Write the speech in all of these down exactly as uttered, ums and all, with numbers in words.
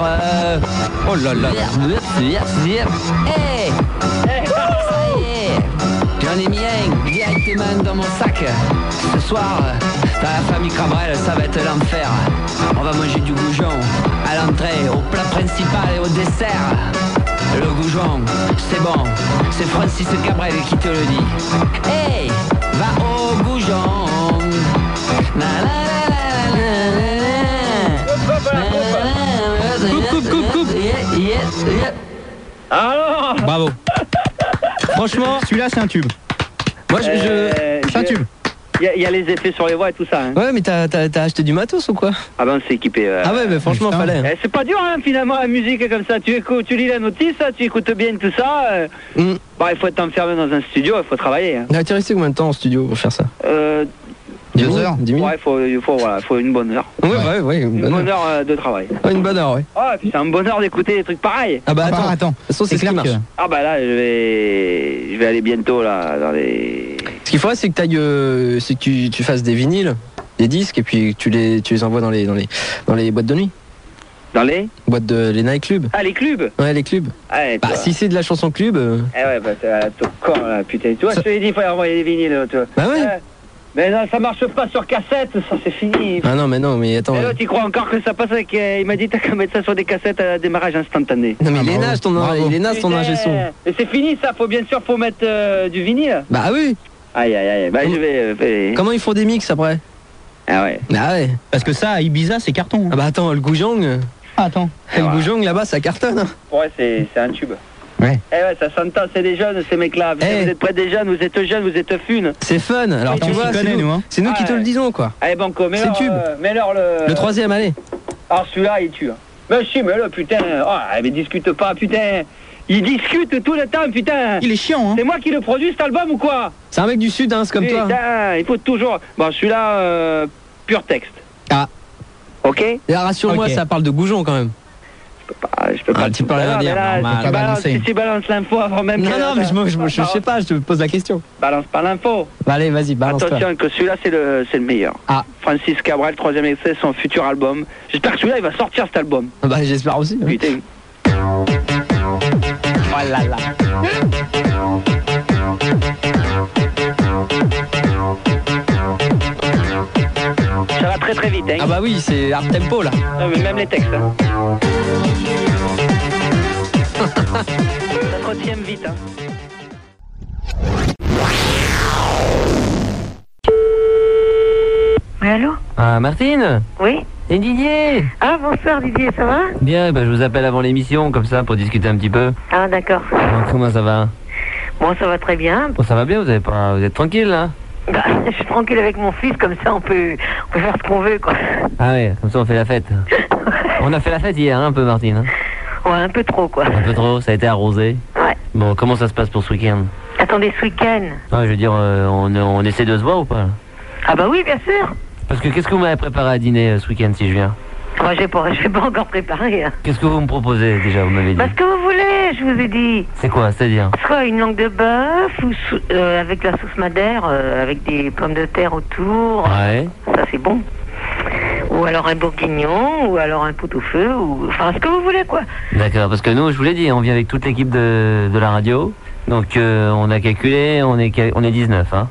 euh... Oh là là. Hey, ça y est, j'en ai mis un directement dans mon sac. Ce soir, dans la famille Cabrel, ça va être l'enfer. On va manger du goujon à l'entrée, au plat principal et au dessert. Le goujon, c'est bon, c'est Francis Cabrel qui te le dit. Hey, va au goujon. Na, na, na, na, na, na, na. Coupe, coupe, coupe, coupe. Yeah, yeah, yeah. Alors Bravo. Franchement, celui-là c'est un tube. Moi je, Euh, je... c'est un je- tube. Il y, a- il y a les effets sur les voix et tout ça. Hein. Ouais, mais t'as, t'as, t'as acheté du matos ou quoi? Ah ben c'est équipé. euh. Ah ouais, mais franchement, putain. fallait. Eh, c'est pas dur hein, finalement la musique comme ça. Tu écoutes, tu lis la notice, tu écoutes bien tout ça. euh. Mm. Bah, il faut être enfermé dans un studio, il faut travailler. Hein. Ah, t'es resté combien de temps en studio pour faire ça? Euh, Deux minutes heures? Dix minutes? ouais, il faut, il faut, voilà, il faut une bonne heure. Ouais, ouais, ouais, une Une bonne bonne heure. heure euh, de travail. Ouais, une bonne heure, ouais. Ah, et puis c'est un bonheur d'écouter des trucs pareils. Ah bah Ah bah, attends, attends. de toute façon, c'est, C'est ce qui clair marche. que- Ah bah là, je vais, je vais aller bientôt là dans les. Ce qu'il faudrait, c'est que t'ailles, euh, c'est que tu, tu fasses des vinyles, des disques, et puis que tu les, tu les envoies dans les, dans les, dans les boîtes de nuit, Dans les. boîtes de les nightclubs. Ah, les clubs. Ouais, les clubs. Ah, ouais, Bah, toi. si c'est de la chanson club, euh, Eh ouais, bah c'est à ton corps là, putain. Tu vois, Ça- je te l'ai dit, il faut y envoyer des vinyles, toi. bah ouais. Ouais. Mais non, ça marche pas sur cassette, ça c'est fini. Ah non, mais non, mais attends. Et là, tu crois encore que ça passe avec. euh, il m'a dit, t'as qu'à mettre ça sur des cassettes à démarrage instantané. Non, mais Ah, il est bravo. naze ton, Bravo. il est naze ton Putain. ingé son. Et c'est fini ça, faut bien sûr, faut mettre euh, du vinyle. Bah oui. Aïe aïe aïe, bah Comment- je vais. euh, faire- Comment ils font des mix après? Ah ouais. Ah ouais. Parce que ça, à Ibiza, c'est carton. Ah bah attends, le goujong, euh, Ah, attends. le voilà. goujong là-bas, ça cartonne. Hein. Pour vrai, c'est c'est un tube. Ouais. Eh ouais, ça s'entend, c'est des jeunes, ces mecs-là. Vous, Eh. vous êtes près des jeunes, vous êtes jeunes, vous êtes fun. C'est fun. Alors Attends, tu on vois, s'y c'est connaît, nous, nous, hein. c'est nous qui Ah te le ouais. disons quoi. Allez, Banco, mets C'est leur, tube. euh, mets-leur le. Le troisième, allez. Alors celui-là, il tue. hein. Mais si, mais là, putain. Oh, mais discute pas, putain. Il discute tout le temps, putain. Il est chiant, hein. C'est moi qui le produis cet album ou quoi? C'est un mec du sud, hein, c'est comme toi. Putain, il faut toujours. Bon, celui-là, euh, pur texte. Ah. Ok? Et rassure-moi, Ok. ça parle de goujon quand même. Bah, je peux Ah, pas. tu le- peux rien Ah, mais dire, là, normal. si tu Pas balances- balancer. Si tu balances l'info avant même Non, que- non, mais je, me- je, me- je Bah, sais pas, je te pose la question. Balance pas l'info. Bah, allez, vas-y, balance-toi. Attention que celui-là c'est le c'est le meilleur. Ah. Francis Cabrel, troisième extrait, son futur album. J'espère que celui-là il va sortir cet album. Bah, j'espère aussi. hein. Putain. Oh là là. Ça va très très vite, hein. Ah bah oui, c'est hard tempo là. Non, mais même les textes. Hein. Ça se retient vite, hein. Oui, allô? Ah, Martine, Oui? c'est Didier. Ah, bonsoir Didier, ça va? Bien, bah, je vous appelle avant l'émission, comme ça, pour discuter un petit peu. Ah, d'accord. Alors, comment ça va? Bon, ça va très bien. Bon, ça va bien, vous, avez pas... vous êtes tranquille, là? Bah, je suis tranquille avec mon fils, comme ça on peut, on peut faire ce qu'on veut, quoi. Ah ouais, comme ça, on fait la fête. On a fait la fête hier, hein, un peu, Martine. hein. Ouais, un peu trop, quoi. Un peu trop, ça a été arrosé. Ouais. Bon, comment ça se passe pour ce week-end? Attendez, ce week-end. Ah, je veux dire, euh, on, on essaie de se voir ou pas? Ah bah oui, bien sûr. Parce que qu'est-ce que vous m'avez préparé à dîner euh, ce week-end, si je viens? Moi, j'ai pas, j'ai pas encore préparé. hein. Qu'est-ce que vous me proposez, déjà, vous m'avez dit? Bah, ce que vous voulez, je vous ai dit. C'est quoi, c'est-à-dire? Soit une langue de bœuf, ou sou- euh, avec la sauce madère, euh, avec des pommes de terre autour. Ouais. Ça, c'est bon. Ou alors un bourguignon, ou alors un pot-au-feu, ou... Enfin, ce que vous voulez, quoi. D'accord, parce que nous, je vous l'ai dit, on vient avec toute l'équipe de, de la radio. Donc, euh, on a calculé, on est, cal- on est dix-neuf, hein.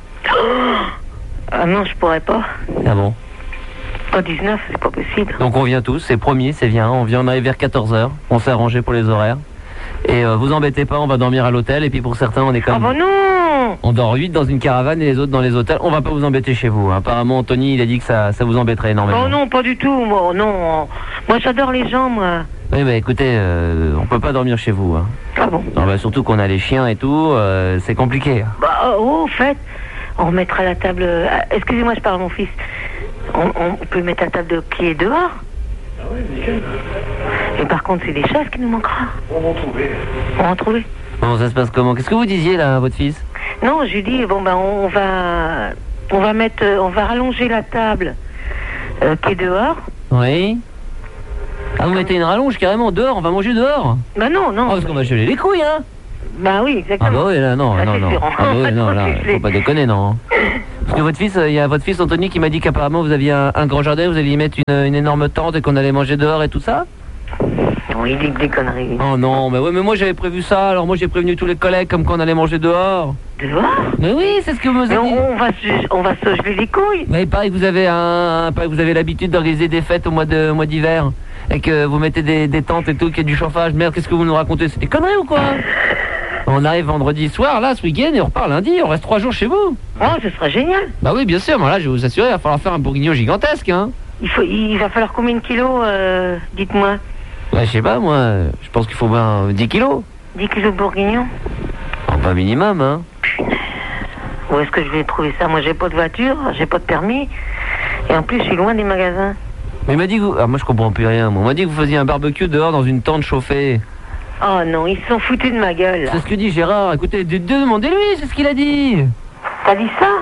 Ah non, je pourrais pas. Ah bon? Pas dix-neuf, c'est pas possible. Donc on vient tous, c'est promis, c'est bien. On vient, on arrive vers quatorze heures. On s'est arrangé pour les horaires. Et euh, vous embêtez pas, on va dormir à l'hôtel. Et puis pour certains, on est Ah comme... bah non! On dort huit dans une caravane et les autres dans les hôtels. On va pas vous embêter chez vous. hein. Apparemment, Anthony, il a dit que ça, ça vous embêterait énormément. Oh non, pas du tout, moi, non. Moi, j'adore les gens, moi. Oui, bah écoutez, euh, on peut pas dormir chez vous. Hein. Ah bon? Non, bah, surtout qu'on a les chiens et tout, euh, c'est compliqué. Bah, oh, au fait, on remettra la table... ah, excusez-moi, je parle à mon fils. On, on peut mettre la table de pied dehors? Ah oui, nickel. Et par contre, c'est des chaises qui nous manquera. On va en trouver. On va en trouver. Bon, ça se passe comment? Qu'est-ce que vous disiez là, à votre fils? Non, je lui dis, bon, ben, on va... On va mettre... On va rallonger la table euh, qui est dehors. Oui. Ah, vous mettez une rallonge carrément dehors, on va manger dehors? Bah non, non. Oh, parce qu'on va geler les couilles, hein? Bah oui, exactement. Ah bah oui, là, non, Ça, non, c'est non. sûr. Ah bah oui, non, là, Trop faut pas déconner, non. Parce que votre fils, il y a votre fils Anthony qui m'a dit qu'apparemment vous aviez un, un grand jardin, vous alliez y mettre une, une énorme tente et qu'on allait manger dehors et tout ça? Oh, il dit que des conneries. Oh non, mais ouais, mais moi j'avais prévu ça, alors moi j'ai prévenu tous les collègues comme qu'on allait manger dehors. Dehors? Mais oui, c'est ce que vous me Mais avez dit. on, on va se, on va se geler les couilles. Mais il paraît que vous avez un, paraît que vous avez l'habitude d'organiser des fêtes au mois de, au mois d'hiver. Et que vous mettez des, des tentes et tout, qu'il y a du chauffage. Merde, qu'est-ce que vous nous racontez? C'est des conneries ou quoi? On arrive vendredi soir, là, ce week-end, et on repart lundi, on reste trois jours chez vous. Oh, ce serait génial. Bah oui, bien sûr, mais là, je vais vous assurer, il va falloir faire un bourguignon gigantesque, hein. Il, faut, il va falloir combien de kilos, euh, dites-moi? Bah, je sais pas, moi, je pense qu'il faut bien dix kilos. dix kilos de bourguignon? Oh, pas minimum, hein. Où est-ce que je vais trouver ça? Moi, j'ai pas de voiture, j'ai pas de permis. Et en plus, je suis loin des magasins. Mais il m'a dit que vous... Ah, moi, je comprends plus rien, moi. On m'a dit que vous faisiez un barbecue dehors dans une tente chauffée. Oh non, ils se sont foutus de ma gueule, là. C'est ce que dit Gérard. Écoutez, de- demandez-lui, c'est ce qu'il a dit. T'as dit ça?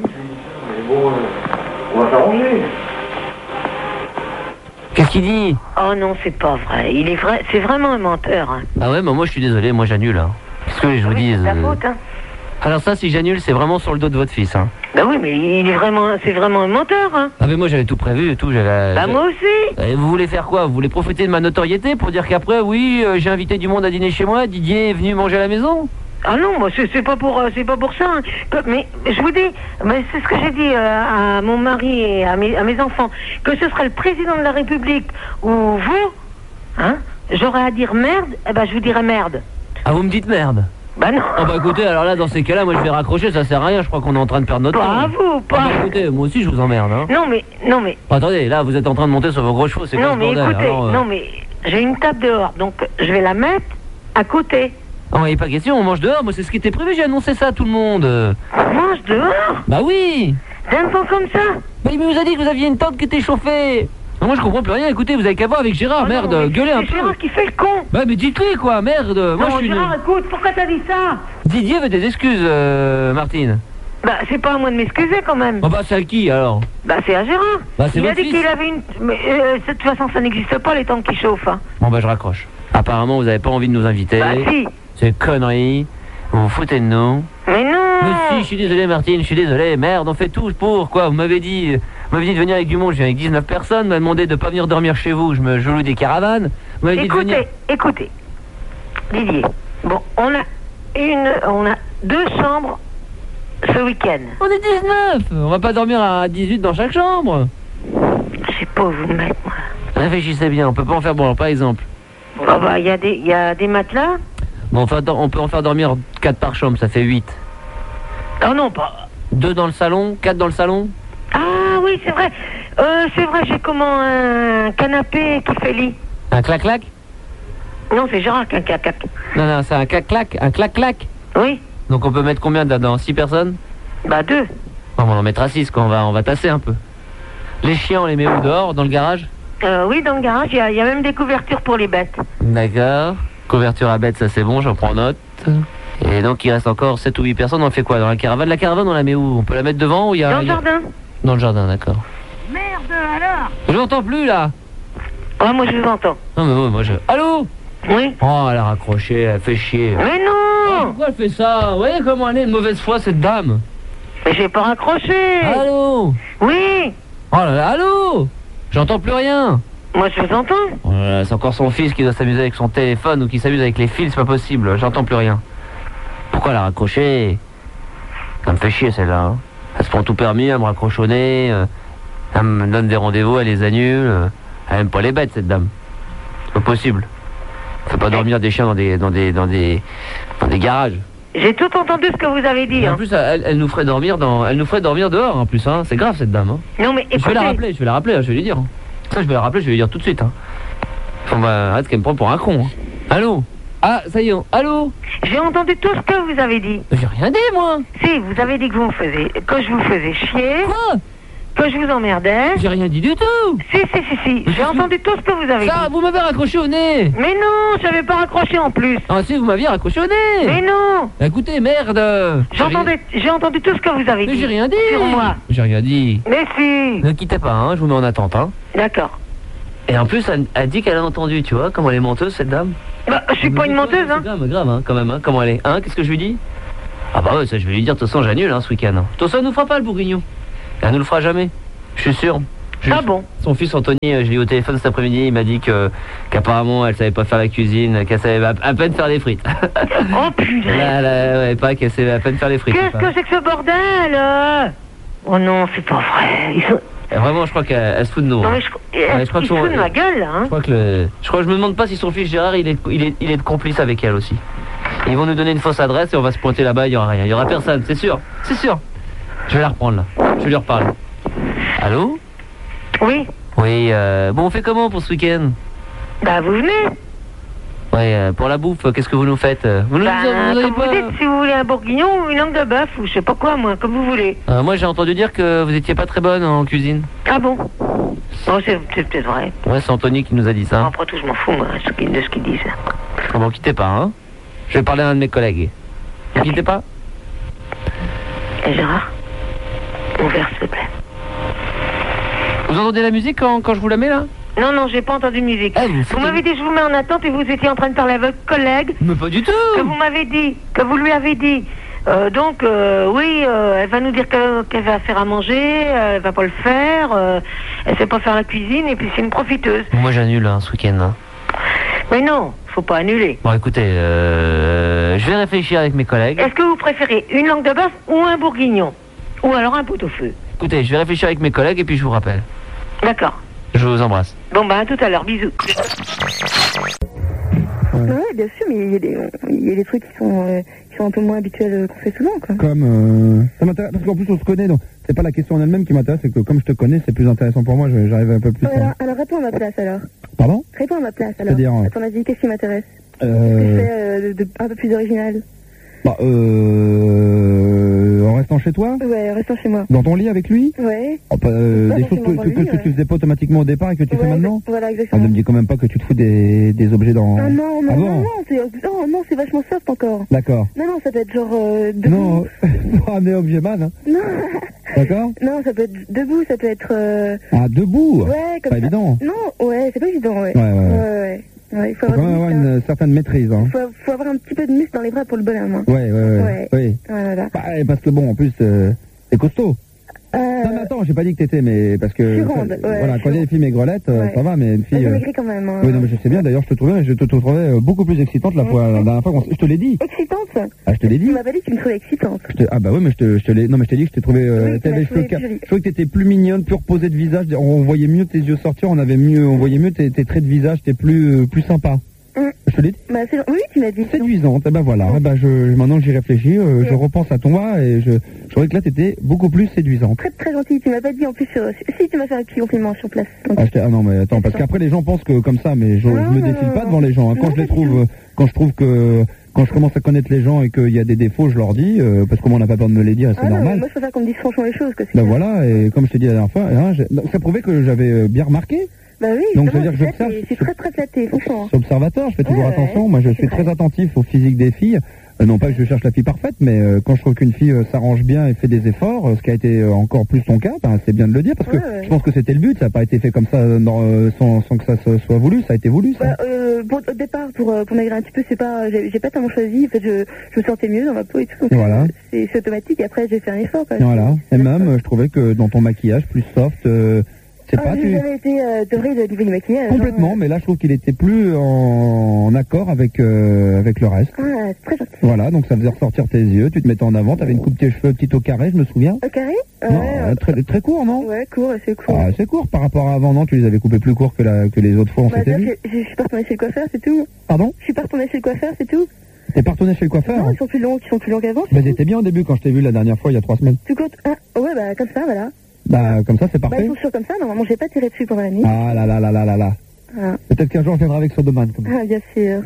On va s'arranger. Qu'est-ce qu'il dit? Oh non, c'est pas vrai. Il est vrai, c'est vraiment un menteur, hein. Ah ouais, bah moi, je suis désolé, moi, j'annule, hein. Qu'est-ce que je vous Oui, dis c'est ta euh, faute, hein. Alors ça, si j'annule, c'est vraiment sur le dos de votre fils, hein. Bah oui, mais il est vraiment, c'est vraiment un menteur, hein. Ah mais moi, j'avais tout prévu et tout, j'avais... Bah j'a- moi aussi. Et vous voulez faire quoi? Vous voulez profiter de ma notoriété pour dire qu'après, oui, euh, j'ai invité du monde à dîner chez moi, Didier est venu manger à la maison? Ah non, moi c'est c'est pas pour, euh, c'est pas pour ça. hein. Que- Mais je vous dis, mais c'est ce que j'ai dit euh, à mon mari et à mes, à mes enfants, que ce serait le président de la République ou vous, hein. J'aurais à dire merde, eh ben je vous dirais merde. Ah, vous me dites merde? Bah non. Oh bah écoutez, alors là, dans ces cas-là, moi je vais raccrocher, ça sert à rien, je crois qu'on est en train de perdre notre Pas temps. à vous, Ah pas. bah écoutez, moi aussi je vous emmerde, hein. Non mais, non mais, Bon, attendez, là, vous êtes en train de monter sur vos gros chevaux, c'est quoi non ce mais bordel? écoutez, Alors, euh, non mais, j'ai une table dehors, donc je vais la mettre à côté. Oh, il n'est pas question, on mange dehors, moi c'est ce qui était prévu, j'ai annoncé ça à tout le monde. On mange dehors, Bah oui. d'un temps comme ça. Bah il vous a dit que vous aviez une tente qui était chauffée. Non, moi je comprends plus rien, écoutez, vous avez qu'à voir avec Gérard, Oh merde, non, mais gueulez un c'est peu. Gérard qui fait le con. Bah mais dites-lui quoi, merde. Moi Non, je suis... une- Gérard, écoute, pourquoi t'as dit ça? Didier veut des excuses, euh, Martine. Bah, c'est pas à moi de m'excuser quand même. Oh bah c'est à qui alors? Bah, c'est à Gérard. Bah, c'est Il a votre dit fils. qu'il avait une. Mais euh, de toute façon, ça n'existe pas les temps qui chauffent. Hein. Bon bah je raccroche. Apparemment vous avez pas envie de nous inviter. Bah, si. C'est connerie. Vous vous foutez de nous. Mais non. Mais si, je suis désolé Martine, je suis désolé. Merde, on fait tout pour quoi? Vous m'avez dit, vous m'avez dit de venir avec du monde, je viens avec dix-neuf personnes. Vous m'avez demandé de pas venir dormir chez vous, je me je loue des caravanes. Vous m'avez dit de venir. Écoutez, écoutez. Didier. Bon, on a une. On a deux chambres ce week-end. On est dix-neuf. On va pas dormir à dix-huit dans chaque chambre. Je sais pas où vous mettre, moi. Réfléchissez bien, on peut pas en faire bon, par exemple. Oh, bah, il y a des, il y a des matelas. Bon, enfin, on peut en faire dormir quatre par chambre, ça fait huit. Oh non, pas. deux dans le salon, quatre dans le salon. Ah oui, c'est vrai. Euh, c'est vrai, j'ai comment un canapé qui fait lit. Un clac-clac? Non, c'est Gérard qui a un cacac. Non, non, c'est un clac-clac, un clac-clac. Oui. Donc on peut mettre combien dedans? six personnes? Bah, deux. Bon, on va en mettre à six, quoi. On va, on va tasser un peu. Les chiens, on les met où? Dehors, dans le garage? Euh, oui, dans le garage, il y, a- il y a même des couvertures pour les bêtes. D'accord. Couverture à bête, ça c'est bon, j'en prends note. Et donc il reste encore sept ou huit personnes, on fait quoi? Dans la caravane? La caravane, on la met où? On peut la mettre devant ou il y a... Dans le il y a- jardin. Dans le jardin, d'accord. Merde, alors. Je n'entends plus, là. Ah, moi, je vous entends. Non, mais ouais, moi je... Allô? Oui. Oh, elle a raccroché, elle fait chier. Mais Oh, non. pourquoi elle fait ça? Vous voyez comment elle est de mauvaise foi, cette dame? Mais j'ai pas raccroché. Allô? Oui. Oh là là, allô? J'entends plus rien. Moi, je vous entends. Oh là là, c'est encore son fils qui doit s'amuser avec son téléphone ou qui s'amuse avec les fils, c'est pas possible, j'entends plus rien. Pourquoi elle a raccroché? Ça me fait chier celle-là. Hein. Elle se prend tout permis, elle me raccroche au nez, euh, elle me donne des rendez-vous, elle les annule. euh, elle aime pas les bêtes cette dame. C'est pas possible. Elle fait pas dormir des chiens dans des dans des dans des dans des garages. J'ai tout entendu ce que vous avez dit. Et en Hein. plus elle, elle nous ferait dormir dans elle nous ferait dormir dehors en plus hein. C'est grave cette dame. Hein. Non, mais Je vais la écoutez. rappeler, je vais la rappeler, hein, je vais lui dire. hein. Ça je vais la rappeler, je vais lui dire tout de suite. Hein. On va arrête qu'elle me prend pour un con. Hein. Allô? Ah ça y est, allô? J'ai entendu tout ce que vous avez dit. J'ai rien dit moi. Si, vous avez dit que vous me faisiez, que je vous faisais chier, Quoi? que je vous emmerdais. J'ai rien dit du tout. Si, si, si, si. J'ai entendu tout ce que vous avez Ça, dit. vous m'avez raccroché au nez. Mais non, j'avais pas raccroché en plus. Ah si, vous m'aviez raccroché au nez. Mais non. Écoutez, merde. J'entendais, j'ai entendu tout ce que vous avez Mais dit. j'ai rien dit. Sur moi. J'ai rien dit. Mais si. Ne quittez pas, hein, je vous mets en attente. Hein. D'accord. Et en plus, elle, elle dit qu'elle a entendu, tu vois, comment elle est menteuse, cette dame. Bah, je suis pas une menteuse, hein. C'est grave, grave, hein, quand même, hein, comment elle est. Hein, qu'est-ce que je lui dis? Ah bah ouais, ça je vais lui dire, de toute façon, j'annule, hein, ce week-end. Hein. De toute façon, elle nous fera pas le bourguignon. Elle nous le fera jamais. Je suis sûr. J'ai- Ah bon? Son fils Anthony, euh, je l'ai eu au téléphone cet après-midi, il m'a dit que qu'apparemment elle savait pas faire la cuisine, qu'elle savait à, à peine faire les frites. Oh putain! Là, là, ouais, pas qu'elle savait à peine faire les frites. Qu'est-ce que c'est que ce bordel euh Oh non, c'est pas vrai. Ils sont... Et vraiment, je crois qu'elle elle se fout de nous. Non, hein. mais je, Ouais, je crois ils que se son- foutent de ma gueule, là, hein. Je crois que le... je crois que je me demande pas si son fils Gérard il est, il est, il est de complice avec elle aussi. Ils vont nous donner une fausse adresse et on va se pointer là-bas, il y aura rien, il y aura personne, c'est sûr, c'est sûr. Je vais la reprendre là, je vais lui reparler. Allô? Oui. Oui, euh, bon on fait comment pour ce week-end? Bah, vous venez. Ouais, euh, pour la bouffe, qu'est-ce que vous nous faites? Vous nous Bah, vous avez comme pas- vous dites, si vous voulez un bourguignon ou une langue de bœuf ou je sais pas quoi, moi, comme vous voulez. Euh, moi j'ai entendu dire que vous étiez pas très bonne en cuisine. Ah bon? Bon, c'est c'est peut-être vrai. Ouais, c'est Anthony qui nous a dit ça. Après tout, je m'en fous, moi, ce qu'ils- de ce qu'ils disent. Ah bon, quittez pas, hein. Je vais parler à un de mes collègues. Ne quittez pas. Et Gérard, mon verre, s'il te plaît. Vous entendez la musique quand, quand je vous la mets là? Non, non, j'ai pas entendu de musique. Ah, vous vous foutez- m'avez dit, je vous mets en attente et vous étiez en train de parler avec votre collègue. Mais pas du tout. Que vous m'avez dit, que vous lui avez dit. Euh, donc, euh, oui, euh, elle va nous dire que- qu'elle va faire à manger, euh, elle va pas le faire, euh, elle sait pas faire la cuisine et puis c'est une profiteuse. Moi j'annule hein, ce week-end. Hein. Mais non, faut pas annuler. Bon écoutez, euh, je vais réfléchir avec mes collègues. Est-ce que vous préférez une langue de bœuf ou un bourguignon? Ou alors un pot-au-feu? Écoutez, je vais réfléchir avec mes collègues et puis je vous rappelle. D'accord. Je vous embrasse. Bon, bah, à tout à l'heure, bisous. Ouais, bien sûr, mais il y a des, il y a des trucs qui sont, euh, qui sont un peu moins habituels euh, qu'on fait souvent, quoi. Comme, euh, ça m'intéresse, parce qu'en plus on se connaît, donc c'est pas la question en elle-même qui m'intéresse, c'est que comme je te connais, c'est plus intéressant pour moi, je- j'arrive un peu plus Ouais, à... alors, alors réponds à ma place, alors. Pardon? Réponds à ma place, alors. C'est-à-dire, euh, À ton avis, qu'est-ce qui m'intéresse? Qu'est-ce que Euh... je fais euh, de, de- un peu plus original? Bah, euh... En restant chez toi? Ouais, restons chez moi. Dans ton lit avec lui? Ouais. Oh, bah, euh, Pas des choses que, forcément que, dans que le lit, tu ouais. faisais pas automatiquement au départ et que tu fais Ouais, maintenant? Voilà, Ah, exactement. ne me dis quand même pas que tu te fous des, des objets dans... Ah non, non, Ah non, bon? non, c'est, non, non, c'est vachement soft encore. D'accord. Non, non, ça peut être genre euh, debout. Non, pas un objet man, hein. Non, D'accord? non, ça peut être debout, ça peut être... euh, Ah, debout? Ouais, comme Pas ça. évident. Non, ouais, c'est pas évident, ouais. Ouais, ouais, ouais. Ouais, ouais. Ouais, il faut Faut quand avoir, même du avoir muscle, hein. une certaine maîtrise, hein. faut, faut avoir un petit peu de muscle dans les bras pour le bonhomme. Hein. Ouais, ouais, ouais. Ouais. Oui. Voilà. Bah, parce que bon, en plus, euh, c'est costaud. Euh, Non, mais attends, j'ai pas dit que t'étais, mais parce que... Je suis ronde, ça- ouais, voilà, je quand il y a suis des filles maigrelettes, euh, Ouais. ça va, mais une J'ai fille... euh, maigri quand même. Hein. Oui, non, mais je sais bien, d'ailleurs, je te trouvais, je te trouvais euh, beaucoup plus excitante la, fois, la dernière fois qu'on s- je te l'ai dit. Excitante. Ah, je te l'ai dit. Tu m'as pas dit que tu me trouvais excitante. Je te- Ah bah oui, mais je te, je te l'ai... Non, mais je t'ai dit que je t'ai trouvé... Euh, Oui, tu t'avais m'as les cheveux trouvé ca- plus jolie. Je trouvais que t'étais plus mignonne, plus reposée de visage, on voyait mieux tes yeux sortir, on avait mieux, on voyait mieux tes, tes traits de visage, t'es plus, euh, plus sympa. Hum. Je te l'ai dit. Bah, c'est... Oui, tu m'as dit. Séduisante, eh ben voilà, eh ben je, maintenant que j'y réfléchis, euh, je repense à toi et je, je trouvais que là t'étais beaucoup plus séduisante. Très très gentil. Tu m'as pas dit en plus sur... Si, tu m'as fait un petit compliment sur place. Donc, Ah, je t'ai- ah non mais attends, parce qu'après les gens pensent que comme ça, mais je, Non, je me non, défile non, pas non. devant les gens. hein. Quand Non, je les pas du trouve, euh, quand je trouve que, quand je commence à connaître les gens et qu'il y a des défauts, je leur dis, euh, parce que moi on n'a pas peur de me les dire, et c'est ah non, mais normal. moi je préfère qu'on me dise franchement les choses. Que c'est Ben clair. voilà, et comme je t'ai dit la dernière fois, hein, j'ai- donc, ça prouvait que j'avais euh, bien remarqué. Bah oui, Donc, justement, ça veut dire que c'est j'observe- flatté, c'est très très flatté, franchement. Je suis observateur, je fais toujours Ouais, attention. ouais, Moi, je c'est suis vrai. très attentif au physique des filles. Euh, non pas que je cherche la fille parfaite, mais euh, quand je trouve qu'une fille euh, s'arrange bien et fait des efforts, euh, ce qui a été euh, encore plus ton cas, ben, c'est bien de le dire, parce que Ouais, ouais. je pense que c'était le but. Ça n'a pas été fait comme ça euh, dans, euh, sans, sans que ça se soit voulu. Ça a été voulu, ça. Bah, euh, bon, au départ, pour, euh, pour maigrir un petit peu, c'est pas, j'ai, j'ai pas tellement choisi. En fait, je, je me sentais mieux dans ma peau et tout. Donc, Voilà. euh, C'est, c'est automatique. Et après, j'ai fait un effort. Quoi. Voilà. C'est- Et c'est même, d'accord. euh, je trouvais que dans ton maquillage plus soft, euh, c'est Ah, pas j'ai tu... jamais été euh, dorée au niveau du maquillage. complètement, hein. mais là, je trouve qu'il était plus en, en accord avec euh, avec le reste. Ah, c'est très gentil. Voilà, donc ça faisait ressortir tes yeux. Tu te mettais en avant. T'avais une coupe tes cheveux petit au carré, je me souviens. Au carré Non, Ouais, euh, très très court, non? ouais, court, c'est court. Ah, c'est court par rapport à avant, non? Tu les avais coupés plus courts que, la, que les autres fois, on Bah, s'était ça, vu. je, je suis pas retournée chez le coiffeur, c'est tout. Pardon? Je suis pas retournée chez le coiffeur, c'est tout. T'es pas retourné chez le coiffeur? Non, ils sont plus longs, ils sont plus longs qu'avant. Bah, t'étais bien au début quand je t'ai vu la dernière fois, il y a trois semaines. Tu comptes ah, ouais, bah, comme ça, voilà. Bah, comme ça, c'est Bah, parfait. ils sont sûrs comme ça. Normalement, j'ai pas tiré dessus pendant la nuit. Ah là là là là là là. Ah, Peut-être qu'un jour, je viendrai avec Sodoman. Comme ça. ah, bien sûr.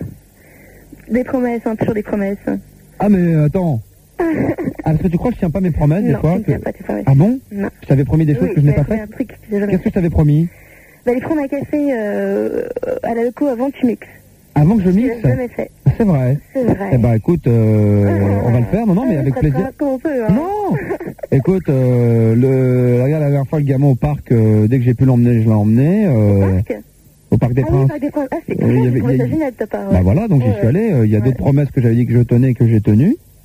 Des promesses, hein, toujours des promesses. Ah, mais euh, attends. Ah, parce que tu crois que je tiens pas mes promesses, des Non, fois je ne que... tiens pas tes promesses. Ah bon? Non. Je t'avais promis des choses Oui, que je n'ai mais pas c'est faites? un truc que j'ai jamais Qu'est-ce que fait. je t'avais promis? Bah, les prendre un café euh, à la loco avant que tu mixes. Avant que je Je mixe? l'ai jamais fait. C'est vrai. C'est vrai. Eh ben, écoute, euh, on va le faire. Non, non, mais Ah, avec on plaisir. fera comme on peut, hein. Non. Écoute, euh, le, regarde la dernière fois le gamin au parc, euh, dès que j'ai pu l'emmener, je l'ai emmené euh, Parc au parc des Ah oui, Princes. Parc des Princes. Ah, c'est Euh, il y cool, avait- je trouvais il y ça a- génial de ta part. Bah ouais. voilà, donc j'y Ouais, suis allé. euh, Il y a ouais. d'autres promesses que j'avais dit que je tenais et que j'ai tenues.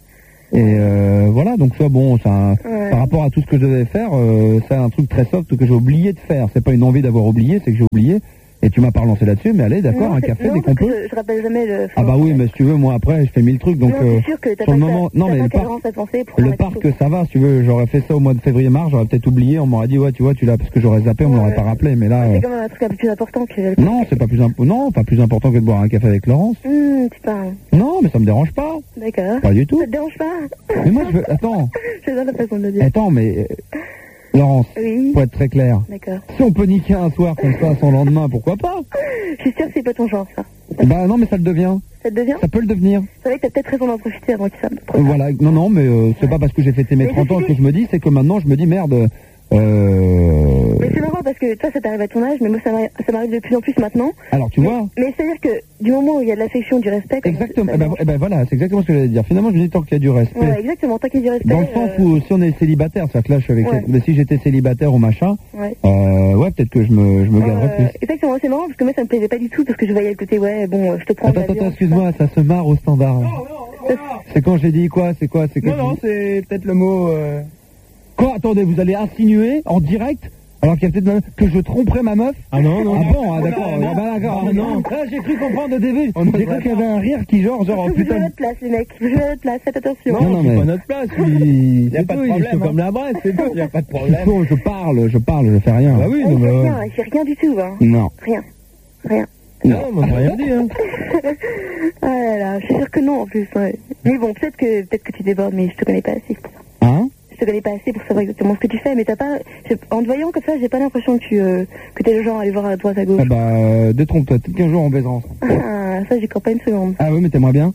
Et euh, voilà, donc ça, bon, ça, Ouais. par rapport à tout ce que je devais faire, euh, c'est un truc très soft que j'ai oublié de faire. C'est pas une envie d'avoir oublié, c'est que j'ai oublié. Et tu m'as pas relancé là-dessus, mais allez, d'accord, Non, un c'est- café non, dès qu'on parce que peut. Je, je rappelle jamais le. Ah bah oui, mais si tu veux, moi après, je fais mille trucs, donc non, euh, c'est sûr que t'as sur pas le ça- moment, t'as non pas mais le parc, cohérence à penser pour le faire la parc, chose. ça va, si tu veux, j'aurais fait ça au mois de février-mars, j'aurais peut-être oublié, on m'aurait dit ouais, tu vois, tu l'as, parce que j'aurais zappé, on Ouais, m'aurait ouais. pas rappelé, mais là, C'est euh, quand même un truc un peu plus important que. non, c'est pas plus imp- non, pas plus important que de boire un café avec Laurence. Hum, tu parles. Non, mais ça me dérange pas, D'accord. pas du tout. Ça te dérange pas? Mais moi, je veux, attends, J'adore la façon de le dire. attends, mais euh, Laurence, Oui. pour être très clair, D'accord. si on peut niquer un soir comme ça son lendemain, pourquoi pas? Je suis sûre que c'est pas ton genre, ça. Bah non, mais ça le devient, Ça te devient? ça peut le devenir. C'est vrai que t'as peut-être raison d'en profiter avant que ça. Euh, Voilà, non, non, mais euh, c'est pas parce que j'ai fêté mes Mais trente ans ceci que je me dis, c'est que maintenant je me dis merde. Euh... Mais c'est marrant parce que toi, ça t'arrive à ton âge, mais moi, ça m'arrive ça m'arrive de plus en plus maintenant. Alors tu mais, vois, Mais c'est-à-dire que du moment où il y a de l'affection, du respect. comme exactement. ça- Eh ben, eh ben voilà, c'est exactement ce que j'allais dire. Finalement, je me dis tant qu'il y a du respect. Ouais, exactement. Tant qu'il y a du respect. Dans le sens euh, où si on est célibataire, c'est-à-dire que là je suis avec. Ouais. Mais si j'étais célibataire ou machin, Ouais. euh, ouais, peut-être que je me, je me garderais Euh, plus. exactement, c'est marrant parce que moi ça me plaisait pas du tout parce que je voyais le côté ouais bon euh, je te prends Attends, de l'avion, attends, excuse-moi, ça se marre au standard. C'est quand j'ai dit quoi? C'est quoi? C'est que Non, non, c'est peut-être le mot... euh, Quoi? Attendez, vous allez insinuer en direct alors qu'il y a peut-être même que je tromperais ma meuf? Ah non, non, Ah non. bon, ah, d'accord, Non, ah, bah, d'accord, non, non. Là, j'ai cru comprendre au début. On ne J'ai devrait cru qu'il y avait un rire qui genre, genre, Je oh, vous mets à putain. notre place les mecs, je vous mets à notre place, faites attention. Non, non, c'est mais- pas notre place, lui. Y a C'est pas de tout, il est problème, chaud hein. comme la braise, c'est tout, il n'y a pas de problème. Bon, je parle, je parle, je fais rien. Bah oui, Ah, non, il mais... fait euh, rien, il fait rien du tout, hein. Non. Rien. Rien. Non, on n'a rien dit, hein. Ah là là, je suis sûre que non en plus. Ouais. Mais bon, peut-être que peut-être que tu débordes, mais je te connais pas assez pour ça. Hein? Je te connais pas assez pour savoir exactement ce que tu fais, mais t'as pas. je- En te voyant comme ça, j'ai pas l'impression que tu euh, que t'es le genre à aller voir à droite à gauche. Ah bah, euh, détrompe-toi, peut-être qu'un jour on baisera ensemble. Ah, ça j'y crois pas une seconde. Ah oui, mais t'aimerais bien?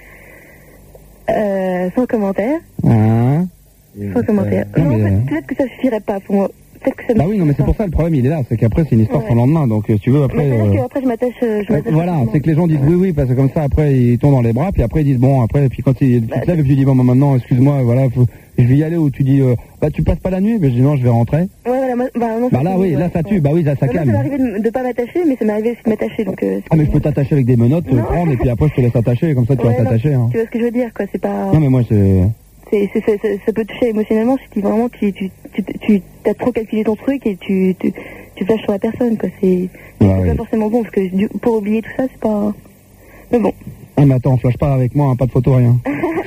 Euh, sans commentaire. Hein? Sans commentaire. non, Non, mais, peut- euh, peut-être que ça suffirait pas pour moi. Peut-être que ça me Bah oui, non, mais c'est pour ça le problème, il est là, c'est qu'après c'est une histoire Ouais. sans lendemain, donc euh, si tu veux, après. Mais c'est-à-dire euh, qu'après je m'attache. euh, Je euh, m'attache voilà, facilement. c'est que les gens disent oui, oui, parce que comme ça, après, ils tombent dans les bras, puis après, ils disent bon, après, et puis quand ils, tu Bah, te lèves, et puis tu dis bon, bah, maintenant, excuse-moi, voilà, faut- je vais y aller, ou tu dis, euh, bah, tu passes pas la nuit, mais je dis non, je vais rentrer. Ouais, voilà, moi- bah, non, Bah ça, là, c'est- oui, ouais, là, ça tue, ouais. bah oui, ça, ça Moi, ça m'est calme. arrivé de, de pas m'attacher, mais ça m'est arrivé aussi de m'attacher, donc. euh, c'est Ah, mais je pas- peux t'attacher avec des menottes, te le Non. prendre, et puis après, je te laisse attacher, comme ça, tu Ouais, vas non, t'attacher, hein. Tu vois ce que je veux dire, quoi. C'est pas. Non, mais moi, c'est. c'est, c'est, c'est- c'est- ça peut toucher émotionnellement si tu, vraiment tu, tu, tu, tu as trop calculé ton truc et tu, tu, tu flashes sur la personne, quoi. C'est, c'est Ouais, pas ouais. forcément bon parce que du- pour oublier tout ça, c'est pas. Mais bon, Ah, mais attends, flash pas avec moi, hein, pas de photo, rien.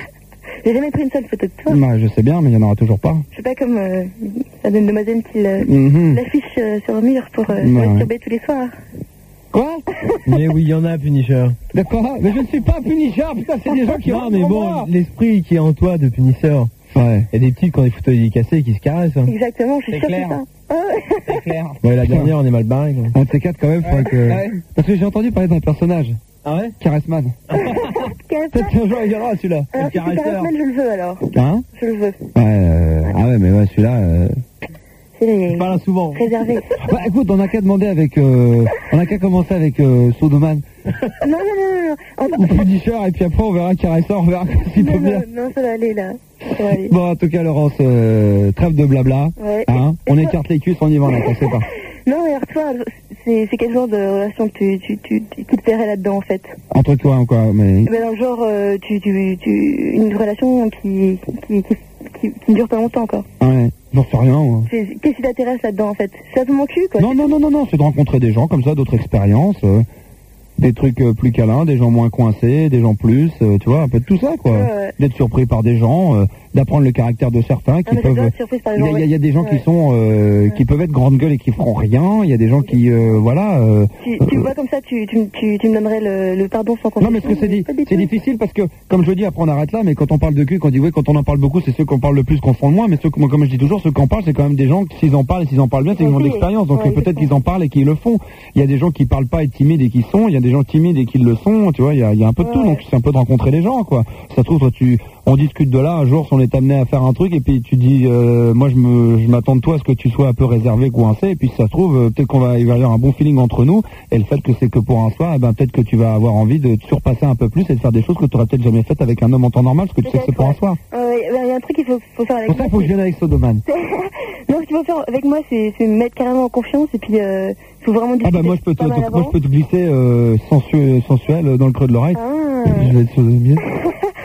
j'ai jamais pris une seule photo de toi. Bah, je sais bien, mais il y en aura toujours pas. Je suis pas comme euh, la dame demoiselle qui le- Mhm. l'affiche euh, sur le mur pour euh, Ouais, se ouais. masturber tous les soirs. Quoi? Mais oui, il y en a, Punisher. D'accord, mais je ne suis pas Punisher, putain, c'est des gens qui Non, rentrent mais en bon, moi. l'esprit qui est en toi de Punisher. Ouais, Il y a des petites qui ont des photos dédicacées qui se caressent. Hein. Exactement, je suis C'est sûre que clair. c'est ça. Ah ouais. c'est clair. Ouais, la dernière, on est mal barré. quoi. Un de ces quatre, quand même, faudrait que. Parce que j'ai entendu parler d'un personnage, Ah ouais Caressman. Caresse-moi. Peut-être qu'un jour il viendra celui-là. Alors si tu caresseur. caresses mal, je le veux alors. Hein? Je le veux. Ouais, euh, ah ouais, mais ouais, celui-là. Euh... C'est les Pas là souvent. réservé. Bah écoute, on a qu'à demander avec. Euh... On a qu'à commencer avec euh, Sodoman Non, non, non, non, non. ou Punisher, et puis après on verra Caresseur, on verra s'il Non, peut non, bien. non, ça va aller là. Ça va aller. Bon, en tout cas, Laurence, euh, trêve de blabla. Ouais. Hein? Et On toi- écarte les cuisses, on y va, on a passé par. Non, mais alors toi, c'est c'est quel genre de relation que tu, tu, tu, tu- qui te plairait là-dedans en fait? Entre toi, hein, quoi, mais. Eh ben, dans le genre, euh, tu, tu, tu, une relation qui, qui, qui, qui, qui ne dure pas longtemps quoi. Ouais, j'en sais rien, moi. C'est- Qu'est-ce qui t'intéresse là-dedans en fait? C'est simplement cul quoi. Non, non, non, non, non, c'est de rencontrer des gens comme ça, d'autres expériences, euh, des trucs euh, plus câlins, des gens moins coincés, des gens plus, euh, tu vois, un peu de tout ça, quoi. Ouais, ouais. D'être surpris par des gens, euh, d'apprendre le caractère de certains Ah, qui mais peuvent. j'adore être surprise par les Il y, gens. a- il y a- il y a des gens ouais. qui sont, euh, qui peuvent être grande gueule et qui feront rien. Il y a des gens qui, euh, voilà. euh, Tu, tu vois comme ça, tu, tu, tu, tu me donnerais le, le pardon sans condition. Non, mais ce que c'est dit, Pas du c'est tout. difficile parce que, comme je dis, après on arrête là, mais quand on parle de cul, quand on dit oui, quand on en parle beaucoup, c'est ceux qu'on parle le plus qu'on fond le moins, mais ceux, que- moi, comme je dis toujours, ceux qui en parlent, c'est quand même des gens qui, s'ils en parlent et s'ils en parlent bien, c'est qu'ils ont de Oui, l'expérience, donc ouais, euh, peut-être exactement. qu'ils en parlent et qu'ils le font. Il y a des gens qui parlent pas et timides et qui sont, il y a des gens timides et qui le sont, tu vois, il y a, il y a un peu de tout, Ouais. donc c'est un peu de rencontrer les gens, quoi. Ça se trouve, toi, tu, on discute de là, un jour, si on est amené à faire un truc, et puis tu dis, euh, moi, je me, je m'attends de toi à ce que tu sois un peu réservé, coincé, et puis si ça se trouve, euh, peut-être qu'on va, il va y avoir un bon feeling entre nous, et le fait que c'est que pour un soir, eh ben, peut-être que tu vas avoir envie de te surpasser un peu plus et de faire des choses que tu aurais peut-être jamais faites avec un homme en temps normal, parce que tu sais que c'est pour un soir. Euh, Il y a un truc qu'il faut, faut faire avec Pour ça, moi, il faut que je c'est- vienne avec Sodoman. Non, ce qu'il faut faire avec moi, c'est c'est me mettre carrément en confiance et puis euh, faut vraiment Ah discuter bah moi je peux te, pas mal moi avant. je peux te glisser euh, sensu- sensuel dans le creux de l'oreille. Ah. Je vais être bien. Non, non,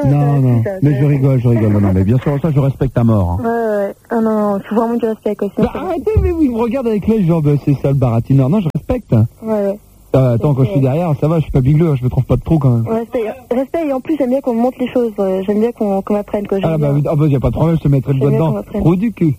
Non, non, ça, mais ça. je rigole, je rigole. Non, non, mais bien sûr, ça, je respecte ta mort. Hein. Ouais, ouais. Ah non, non, il faut vraiment du respect, quoi. Sinon, Bah, arrêtez, mais oui, vous me regardez avec l'œil, genre, bah, c'est ça le baratineur. Non, je respecte. ça- Ouais, ouais. Euh, attends, quand je suis derrière, ça va, je suis pas bigleux, hein, je me trouve pas de trou quand même. Respect, respect, et en plus, j'aime bien qu'on me montre les choses. euh, J'aime bien qu'on qu'on m'apprenne, quoi. J'aime Ah bah, bien. oui, ah, bah, y a pas de problème, je te mettrai le doigt J'aime bien qu'on dedans. m'apprenne. Trou du cul.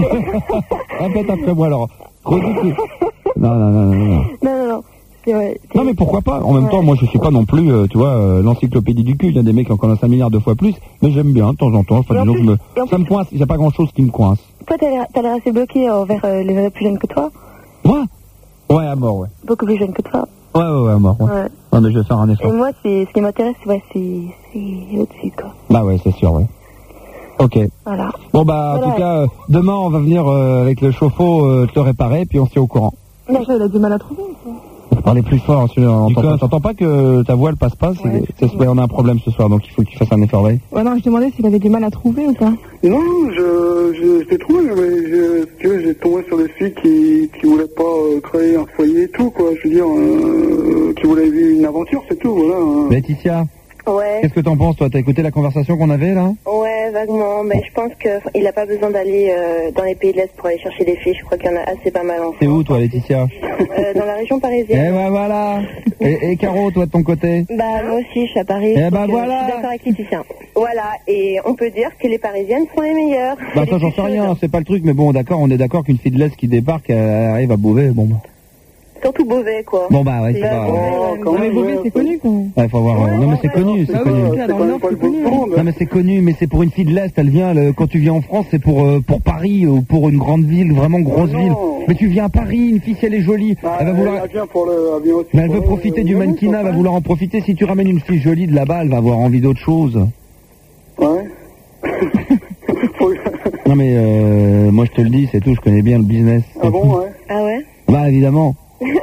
Répète après moi, alors. Trou du cul. Non, non, non, non, non. Non, non, non. C'est vrai. Non, mais pourquoi pas? En même Ouais. temps, moi, je suis pas non plus, euh, tu vois, euh, l'encyclopédie du cul. Il y a des mecs qui en connaissent un milliard de fois plus, mais j'aime bien, de temps en temps. Enfin, Et en disons que plus- je me- et en ça me coince, il y a pas grand chose qui me coince. Toi, t'as l'air t'as l'air assez bloqué envers euh, les plus jeunes que toi. Moi? Ouais, à mort, ouais. Beaucoup plus jeunes que toi. Ouais, ouais, ouais, à mort, ouais. Ouais. Non, mais je vais faire un Et effort. moi, c'est ce qui m'intéresse, ouais, c'est c'est au-dessus, quoi. Bah ouais, c'est sûr, ouais. Ok. Voilà. Bon, bah, en Voilà. tout cas, euh, demain, on va venir euh, avec le chauffe-eau euh, te le réparer, puis on se tient au courant. Là, elle a du mal à trouver. Parlez plus fort, tu entends, t'entends pas que ta voix elle passe pas, c'est, Ouais. c'est- ouais, on a un problème ce soir, donc il faut que tu fasses un effort, ouais. Ouais, non, je demandais s'il avait du mal à trouver ou pas. Non, je, je, je t'ai trouvé, mais je, si tu veux, j'ai tombé sur des filles qui, qui voulaient pas euh, créer un foyer et tout, quoi. Je veux dire, euh, qui voulaient vivre une aventure, c'est tout, voilà. hein. Laetitia, Ouais, qu'est-ce que t'en penses, toi? T'as écouté la conversation qu'on avait, là? ouais, vaguement. Mais je pense qu'il n'a pas besoin d'aller euh, dans les pays de l'Est pour aller chercher des filles. Je crois qu'il y en a assez pas mal en T'es France. où, toi, Laetitia? Euh, Dans la région Eh parisienne. ben voilà. Et, et Caro, toi, de ton côté? Bah, moi aussi, je suis à Paris. Eh donc, ben euh, voilà. Je suis d'accord avec Laetitia. Voilà, et on peut dire que les Parisiennes sont les meilleures. Bah, Les ça, j'en plus sais rien, chaudes. c'est pas le truc, mais bon, d'accord, on est d'accord qu'une fille de l'Est qui débarque, elle arrive à Beauvais, bon. bah. Surtout Beauvais, quoi. Bon, bah, ouais, c'est Bah, pas. Beauvais, Oh, ouais. quand Non, mais même, Beauvais, ouais, c'est connu, quoi. Ouais, faut voir. euh, non, mais c'est connu, c'est Ah, connu. c'est Là, quand dans le même Nord, pas c'est le bout connu, du hein. monde. Non, mais c'est connu, mais c'est pour une fille de l'Est, elle vient, le- quand tu viens en France, c'est pour, euh, pour Paris, ou pour une grande ville, vraiment grosse Non. ville. Mais tu viens à Paris, une fille, si elle est jolie, Ah, elle va vouloir, elle vient pour le, elle vient aussi mais elle pour veut le- profiter du le- mannequinat, elle va vouloir en profiter. Si tu ramènes une fille jolie de là-bas, elle va avoir envie d'autre chose. Ouais. Faut- Non, mais, euh, moi, je te le dis, c'est tout, je connais bien le business. Ah bon, ouais. Ah ouais? Bah, évidemment.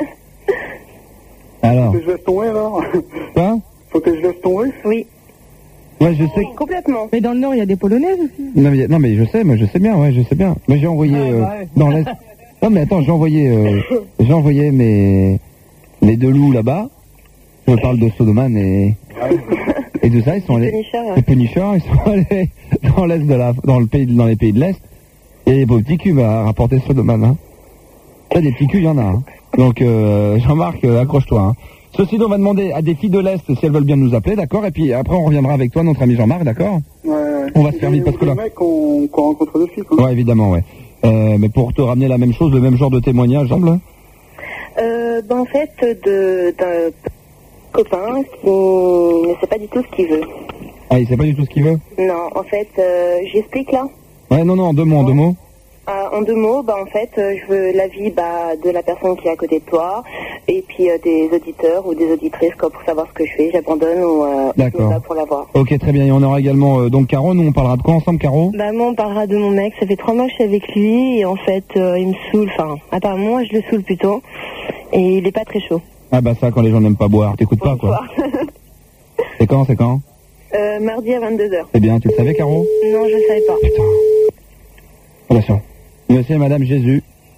Alors, Faut que je laisse tomber, alors. quoi? Faut que je laisse tomber. Oui, Ouais, je sais. complètement. Mais dans le Nord, il y a des Polonaises aussi. Non mais, non mais je sais, mais je sais bien, ouais, je sais bien. Mais j'ai envoyé Ah, euh, bah ouais. dans l'est. Non mais attends, j'ai envoyé, euh, j'ai envoyé mes les deux loups là-bas. Je parle de Sodoman et et de ça, ils sont allés. Pénichard, ouais. Les pénicheurs, ils sont allés dans l'est de la, dans le pays, dans les pays de l'est. Et les beaux petits cubes à rapporter Sodoman. Hein. Là, des petits culs, il y en a. Hein. Donc euh, Jean-Marc, euh, accroche-toi. Hein. Ceci dit, on va demander à des filles de l'Est si elles veulent bien nous appeler, d'accord? Et puis après, on reviendra avec toi, notre ami Jean-Marc, d'accord? Ouais, ouais. On va se faire vite parce que là- Les mecs qu'on qu'on rencontre des filles, quoi. Ouais, évidemment, ouais. Euh, mais pour te ramener la même chose, le même genre de témoignage, semble. Euh, ben, en fait, de- d'un copain qui ne sait pas du tout ce qu'il veut. Ah, il sait pas du tout ce qu'il veut? Non, en fait, euh, j'explique là. Ouais, non, non, en deux mots, en deux mots. Euh, en deux mots, bah, en fait, euh, je veux l'avis bah, de la personne qui est à côté de toi, et puis euh, des auditeurs ou des auditrices quoi, pour savoir ce que je fais, j'abandonne ou euh, je D'accord. me bats pour l'avoir. Ok, très bien. Et on aura également euh, donc Caro. Nous, on parlera de quoi ensemble, Caro? Bah, moi, on parlera de mon mec, ça fait trois mois que je suis avec lui, et en fait, euh, il me saoule, enfin, apparemment, moi, je le saoule plutôt, et il est pas très chaud. Ah bah ça, quand les gens n'aiment pas boire, t'écoutes pas, quoi. Bonsoir. C'est quand, c'est quand? euh, mardi à vingt-deux heures. C'est bien, tu le savais, Caro? Non, je savais pas. Putain. Attention. Monsieur et Madame Jésus.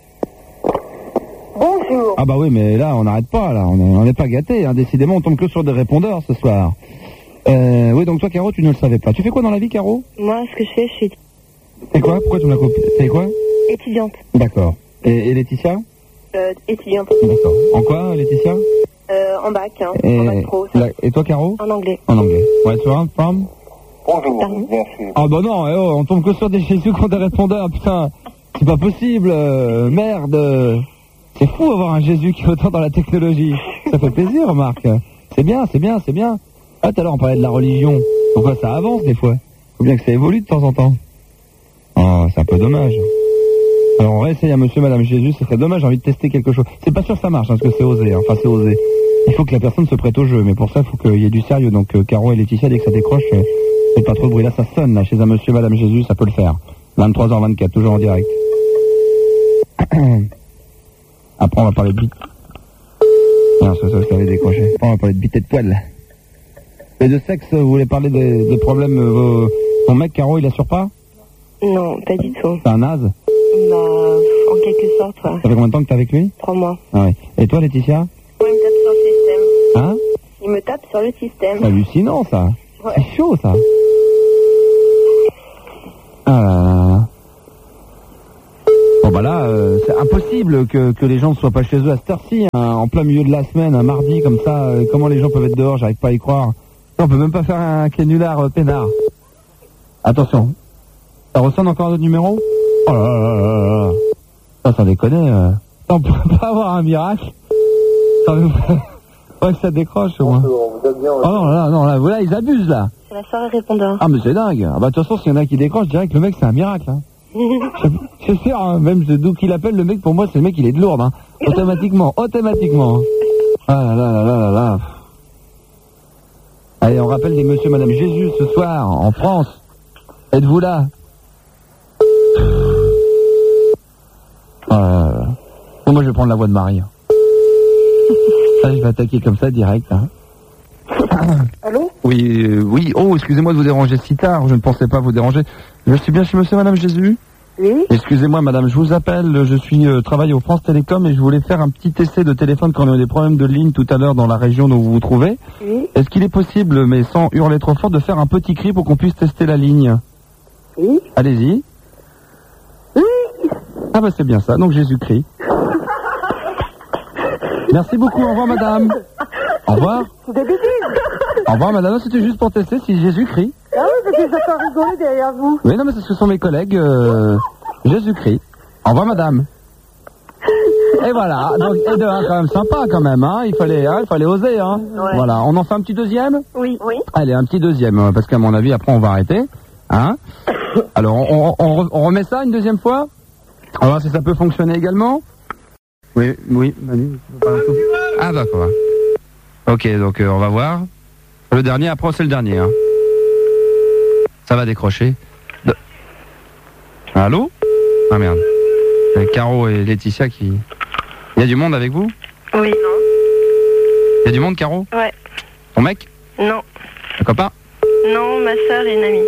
Bonjour. Ah bah oui, mais là, on n'arrête pas, là. On est- on n'est pas gâtés, hein. Décidément, on tombe que sur des répondeurs ce soir. Euh, oui, donc toi, Caro, tu ne le savais pas. Tu fais quoi dans la vie, Caro? Moi, ce que je fais, je suis C'est quoi? Pourquoi tu me l'as copié? C'est quoi? étudiante. D'accord. Et, et Laetitia? Euh, étudiante. D'accord. En quoi, Laetitia? Euh, en bac, hein, Et, en bac pro, ça. la- et toi, Caro? En anglais. En anglais. Ouais, tu vois, femme? Bonjour, Pardon. merci. Ah bah non, eh oh, on tombe que sur des Jésus qui ont des répondeurs, putain. C'est pas possible, euh, merde. C'est fou avoir un Jésus qui est autant dans la technologie. Ça fait plaisir, Marc. C'est bien, c'est bien, c'est bien. Ah, tout à l'heure, on parlait de la religion. Pourquoi ça avance des fois? Faut bien que ça évolue de temps en temps. Oh, c'est un peu dommage. Alors, on réessaye à monsieur, madame Jésus, ce serait dommage, j'ai envie de tester quelque chose. C'est pas sûr que ça marche, hein, parce que c'est osé, hein. Enfin, c'est osé. Il faut que la personne se prête au jeu, mais pour ça, il faut qu'il y ait du sérieux. Donc, euh, Caro et Laetitia, dès que ça décroche, euh, faites pas trop de bruit. Là, ça sonne, là, chez un monsieur, madame Jésus, ça peut le faire. vingt-trois heures vingt-quatre, toujours en direct. Après, on va parler de bite. Non, ça, ça, ça avait décroché. Après, on va parler de bite et de poil. Et de sexe, vous voulez parler des, des problèmes, euh, vos... ton mec, Caro, il assure pas? Non, pas du tout. C'est un naze? Bah, en quelque sorte, ouais. Ça fait combien de temps que t'es avec lui? Trois mois. Ah ouais. Et toi, Laetitia? Ouais, il me tape sur le système. Hein? Il me tape sur le système. C'est hallucinant, ça. Ouais. C'est chaud, ça. possible que, que les gens ne soient pas chez eux à cette heure-ci, hein, en plein milieu de la semaine, un mardi comme ça. euh, Comment les gens peuvent être dehors? J'arrive pas à y croire. Non, on peut même pas faire un canular euh, peinard. Attention. Ça ressonne encore notre numéro? Oh là là là là là. Ça, ça déconne. Euh. On peut pas avoir un miracle. Ça veut pas que ça décroche au moins. Oh non, là, non, là, voilà, ils abusent là. C'est la soirée répondeur. Ah mais c'est dingue. Ah bah de toute façon, s'il y en a qui décrochent, je dirais que le mec c'est un miracle. Hein. C'est sûr, hein, même d'où qu'il appelle le mec, pour moi c'est le mec, il est de Lourdes. Hein. Automatiquement, automatiquement. Ah là là là là là là. Allez, on rappelle des monsieur et madame Jésus ce soir en France. Êtes-vous là? Oh là là là. Bon, moi je vais prendre la voix de Marie. Ça, je vais attaquer comme ça direct. Hein. Allô? Oui, euh, oui. Oh, excusez-moi de vous déranger si tard. Je ne pensais pas vous déranger. Je suis bien chez monsieur et madame Jésus? Oui. Excusez-moi madame, je vous appelle. Je suis euh, travaille au France Télécom et je voulais faire un petit essai de téléphone quand on a eu des problèmes de ligne tout à l'heure dans la région où vous vous trouvez. Oui. Est-ce qu'il est possible, mais sans hurler trop fort, de faire un petit cri pour qu'on puisse tester la ligne? Oui. Allez-y. Oui. Ah bah c'est bien ça, donc Jésus-Christ. Merci beaucoup, au revoir madame. Au revoir. C'est des bêtises. Au revoir madame, c'était juste pour tester si Jésus-Christ. Ah oui, parce que j'entends rigoler derrière vous. Oui, non mais ce sont mes collègues euh, Jésus-Christ. Au revoir madame. Et voilà, donc et de un quand même sympa quand même, hein. Il fallait, hein, il fallait oser, hein. Ouais. Voilà, on en fait un petit deuxième? Oui. Oui. Allez, un petit deuxième, euh, parce qu'à mon avis après on va arrêter, hein. Alors on, on, on, on remet ça une deuxième fois. On va voir si ça peut fonctionner également. Oui, oui, Manu. Ah d'accord. Ok, donc euh, on va voir. Le dernier, après c'est le dernier. Hein. Ça va décrocher. De... Allô? Ah merde. C'est Caro et Laetitia qui... Il y a du monde avec vous? Oui. Il y a du monde, Caro? Ouais. Ton mec? Non. Un copain? Non, ma soeur et une amie.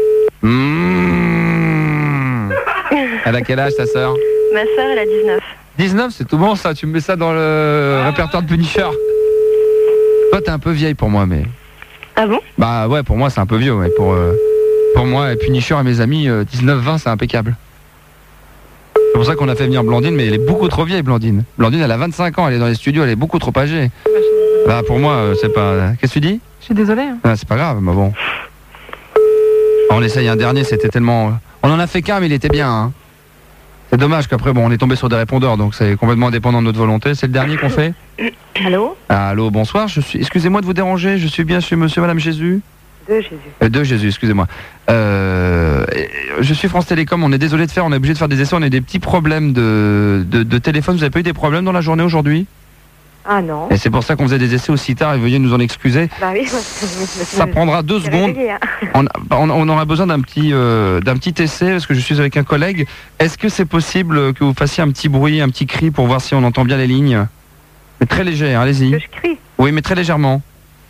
Mmh. Elle a quel âge ta sœur? Ma soeur, elle a dix-neuf. dix-neuf, c'est tout bon ça, tu me mets ça dans le répertoire de Punisher. Toi t'es un peu vieille pour moi, mais... Ah bon? Bah ouais, pour moi c'est un peu vieux, mais pour, euh, pour moi, Punisher et mes amis, euh, dix-neuf vingt c'est impeccable. C'est pour ça qu'on a fait venir Blandine, mais elle est beaucoup trop vieille, Blandine. Blandine, elle a vingt-cinq ans, elle est dans les studios, elle est beaucoup trop âgée. Bah pour moi, euh, c'est pas... Qu'est-ce que tu dis? Je suis désolée. Hein. Ah, c'est pas grave, mais bon. On essaye un dernier, c'était tellement... On en a fait qu'un, mais il était bien, hein. C'est dommage qu'après, bon, on est tombé sur des répondeurs, donc c'est complètement indépendant de notre volonté. C'est le dernier qu'on fait? Allô? Ah, allô, bonsoir, je suis... Excusez-moi de vous déranger, je suis bien chez monsieur et madame Jésus? De Jésus. Euh, de Jésus, excusez-moi. Euh, je suis France Télécom, on est désolé de faire, on est obligé de faire des essais, on a des petits problèmes de, de, de téléphone. Vous avez pas eu des problèmes dans la journée aujourd'hui? Ah non. Et c'est pour ça qu'on faisait des essais aussi tard, et veuillez nous en excuser. Bah oui, ça prendra deux secondes. Réveillé, hein. On, on, on aura besoin d'un petit, euh, d'un petit essai, parce que je suis avec un collègue. Est-ce que c'est possible que vous fassiez un petit bruit, un petit cri pour voir si on entend bien les lignes? Mais très léger, hein, allez-y. Que je crie? Oui, mais très légèrement.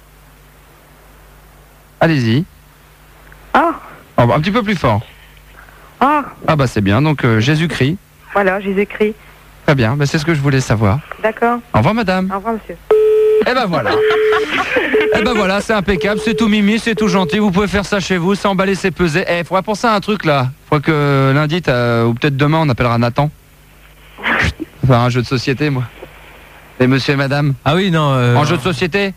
Allez-y. Ah. Oh, un petit peu plus fort. Ah. Ah bah c'est bien, donc euh, Jésus-Christ. Voilà, Jésus-Christ. Très bien, bah, c'est ce que je voulais savoir. D'accord. Au revoir madame. Au revoir monsieur. Eh ben voilà. Eh ben voilà, c'est impeccable, c'est tout mimi, c'est tout gentil, vous pouvez faire ça chez vous, c'est emballé, c'est pesé. Eh, faudrait penser à un truc là. Faudrait que lundi, ou peut-être demain, on appellera Nathan. Enfin, un jeu de société, moi. Et monsieur et madame. Ah oui, non. Euh... En jeu de société?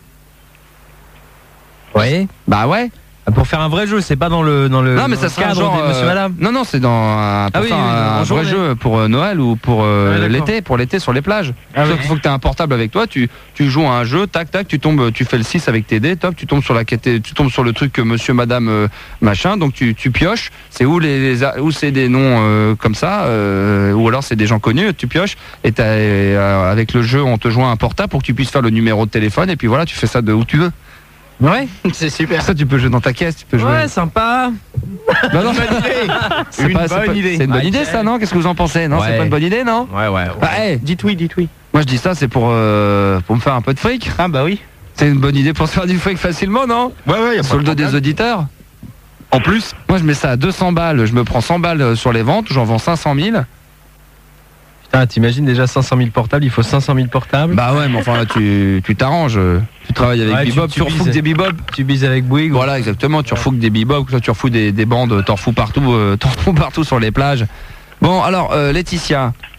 Oui. Bah ouais. Pour faire un vrai jeu, c'est pas dans le dans le. Non mais dans ça le serait un cadre genre. des monsieur euh, madame. Non non, c'est dans un, pour Ah oui, faire oui, un, en un vrai journée. jeu pour euh, Noël ou pour euh, Ah, l'été, pour l'été sur les plages. Ah Sauf oui. qu'il faut que tu aies un portable avec toi, tu tu joues à un jeu, tac tac, tu tombes, tu fais le six avec tes dés, top, tu tombes sur la quête, tu tombes sur le truc que monsieur madame euh, machin, donc tu tu pioches, c'est où les, les où c'est des noms euh, comme ça euh, ou alors c'est des gens connus, tu pioches et t'as, euh, avec le jeu on te joint un portable pour que tu puisses faire le numéro de téléphone et puis voilà, tu fais ça de où tu veux. Ouais, c'est super. Ça tu peux jouer dans ta caisse, tu peux jouer. Ouais, sympa. Bah non, C'est une pas- c'est bonne pas- idée. c'est C'est une bonne Ouais, idée tiens. ça, non? Qu'est-ce que vous en pensez? Non, c'est Ouais. pas une bonne idée, non? Ouais, ouais. Bah, hey, Dites oui, dites oui. moi je dis ça, c'est pour euh, pour me faire un peu de fric. Ah bah oui. C'est une bonne idée pour se faire du fric facilement, non? Ouais, ouais, y a Sur le dos des auditeurs. En plus, moi je mets ça à deux cents balles, je me prends cent balles sur les ventes, j'en vends cinq cent mille. Putain, t'imagines déjà cinq cent mille portables, il faut cinq cent mille portables. Bah ouais, mais enfin là tu tu t'arranges, tu travailles avec Ouais, tu- Bebop, tu tu, refouques bises. des Bebop. Tu bises avec Bouygues. Voilà, exactement, tu refouques des Bebop, toi tu refous des, des bandes, t'en refous partout, euh, t'en refous partout sur les plages. Bon, alors euh, Laetitia,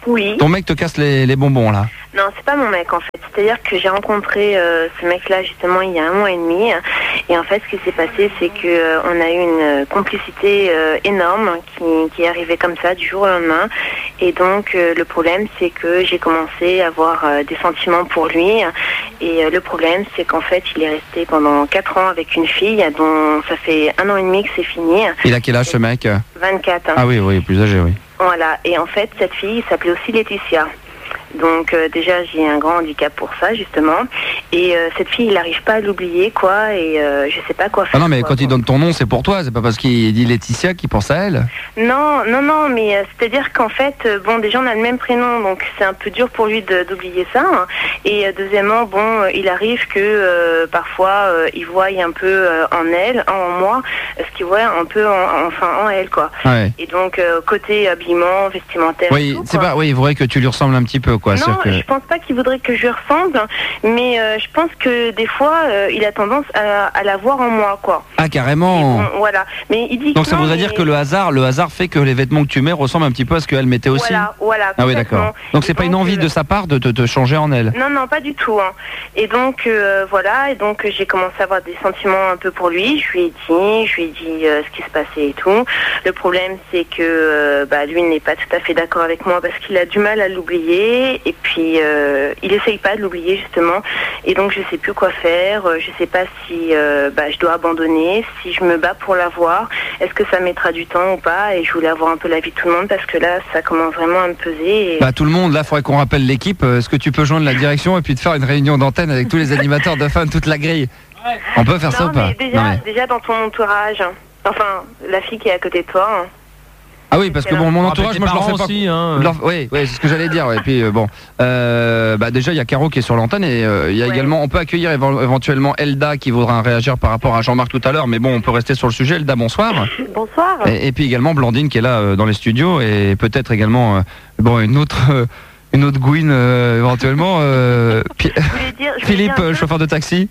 Oui. Ton mec te casse les, les bonbons là. Non, c'est pas mon mec en fait. C'est-à-dire que j'ai rencontré euh, ce mec-là justement il y a un mois et demi. Et en fait, ce qui s'est passé, c'est que euh, on a eu une complicité euh, énorme qui, qui est arrivée comme ça du jour au lendemain. Et donc euh, le problème, c'est que j'ai commencé à avoir euh, des sentiments pour lui. Et euh, le problème, c'est qu'en fait, il est resté pendant quatre ans avec une fille dont ça fait un an et demi que c'est fini. Il a quel âge ce mec? vingt-quatre. Ah oui, oui, plus âgé, oui. Voilà. Et en fait, cette fille s'appelait aussi Laetitia. Donc euh, déjà j'ai un grand handicap pour ça justement et euh, cette fille il n'arrive pas à l'oublier quoi et euh, je sais pas quoi faire. Ah non mais quoi, quand quoi. il donne ton nom c'est pour toi, c'est pas parce qu'il dit Laetitia qu'il pense à elle. Non non non mais euh, c'est-à-dire qu'en fait euh, bon déjà on a le même prénom donc c'est un peu dur pour lui de, d'oublier ça hein. Et euh, deuxièmement bon euh, il arrive que euh, parfois euh, il voit un peu euh, en elle en moi ce qu'il voit un peu en, enfin en elle quoi. Ouais. Et donc euh, côté habillement vestimentaire. Oui tout, c'est quoi. pas oui il faudrait que tu lui ressembles un petit peu quoi. Non, que... je pense pas qu'il voudrait que je lui ressemble, mais euh, je pense que des fois, euh, il a tendance à, à la voir en moi, quoi. Ah carrément. Bon, voilà. Mais il dit. Donc que ça non, voudrait mais... dire que le hasard, le hasard fait que les vêtements que tu mets ressemblent un petit peu à ce qu'elle mettait aussi. Voilà, voilà. Ah oui d'accord. Donc c'est pas une envie de sa part de te, te changer en elle. Non, non, pas du tout. Hein. Et donc euh, voilà, et donc j'ai commencé à avoir des sentiments un peu pour lui. Je lui ai dit, je lui ai dit euh, ce qui se passait et tout. Le problème, c'est que euh, bah, lui n'est pas tout à fait d'accord avec moi parce qu'il a du mal à l'oublier. Et puis euh, il essaye pas de l'oublier justement. Et donc je sais plus quoi faire. Je sais pas si euh, bah, je dois abandonner, si je me bats pour l'avoir. Est-ce que ça mettra du temps ou pas? Et je voulais avoir un peu l'avis de tout le monde parce que là, ça commence vraiment à me peser. Et... Bah tout le monde, là, faudrait qu'on rappelle l'équipe. Est-ce que tu peux joindre la direction et puis te faire une réunion d'antenne avec tous les animateurs de fun, toute la grille? On peut faire non, ça ou pas? mais déjà, non, mais... déjà dans ton entourage, enfin la fille qui est à côté de toi. Hein. Ah oui, parce que bon, mon entourage, moi je leur fais pas. Aussi, hein. Leur... Oui, oui, c'est ce que j'allais dire. Ouais. Et puis euh, bon, euh, bah déjà il y a Caro qui est sur l'antenne et euh, il y a ouais. également, on peut accueillir éve- éventuellement Elda qui voudra réagir par rapport à Jean-Marc tout à l'heure, mais bon, on peut rester sur le sujet. Elda, bonsoir. Bonsoir. Et, et puis également Blandine qui est là euh, dans les studios et peut-être également euh, bon une autre. Euh, une autre Gwyn euh, éventuellement euh, Pi- Je voulais dire, je voulais Philippe, dire un euh, peu- chauffeur de taxi,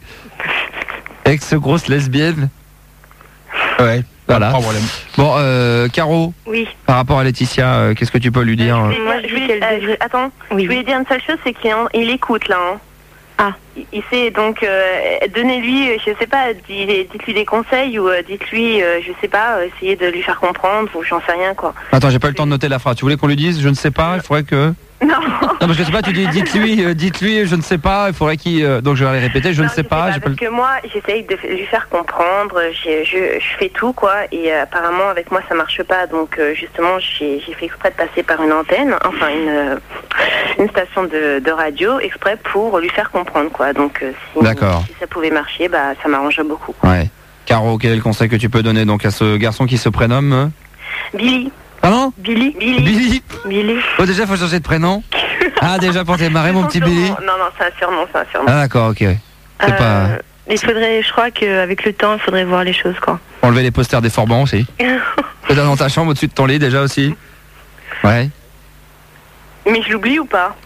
ex-grosse lesbienne. Ouais, voilà. Pas de problème. Bon, euh, Caro, Oui. par rapport à Laetitia, euh, qu'est-ce que tu peux lui dire? Je euh voulais dire- Moi, je je voulais- dis qu'elle euh, devrait- je- Attends, Oui. je voulais dire une seule chose, c'est qu'il en- il écoute là. Hein. Ah. Il, il sait donc euh, donnez-lui, euh, je sais pas, dis- dites-lui des conseils ou euh, dites-lui, euh, je sais pas, euh, essayez de lui faire comprendre ou j'en sais rien quoi. Attends, j'ai pas eu le temps de noter la phrase. Tu voulais qu'on lui dise, je ne sais pas, il faudrait que... Non. Non, parce que je sais pas, tu dis, dites-lui, euh, dites-lui, je ne sais pas, il faudrait qu'il... euh, Donc je vais aller répéter, je Non, ne sais pas. j'ai pas Parce le- que moi, j'essaye de lui faire comprendre, je, je, je fais tout quoi, et euh, apparemment avec moi ça marche pas, donc euh, justement j'ai j'ai fait exprès de passer par une antenne, enfin une, euh, une station de, de radio, exprès pour lui faire comprendre quoi. Donc euh, si, D'accord. si ça pouvait marcher, bah ça m'arrangerait beaucoup. Ouais. Caro, quel est le conseil que tu peux donner donc à ce garçon qui se prénomme euh Billy. Pardon? Billy. Billy. Billy. Billy. Oh, déjà, faut changer de prénom. Ah, déjà pour démarrer, mon Son petit surnom. Billy. Non, non, c'est un surnom, c'est un surnom. Ah, d'accord, ok. C'est Euh, pas... Il faudrait, je crois qu'avec le temps, il faudrait voir les choses, quoi. Enlever les posters des Forbans aussi. C'est dans ta chambre, au-dessus de ton lit déjà aussi. Ouais. Mais je l'oublie ou pas?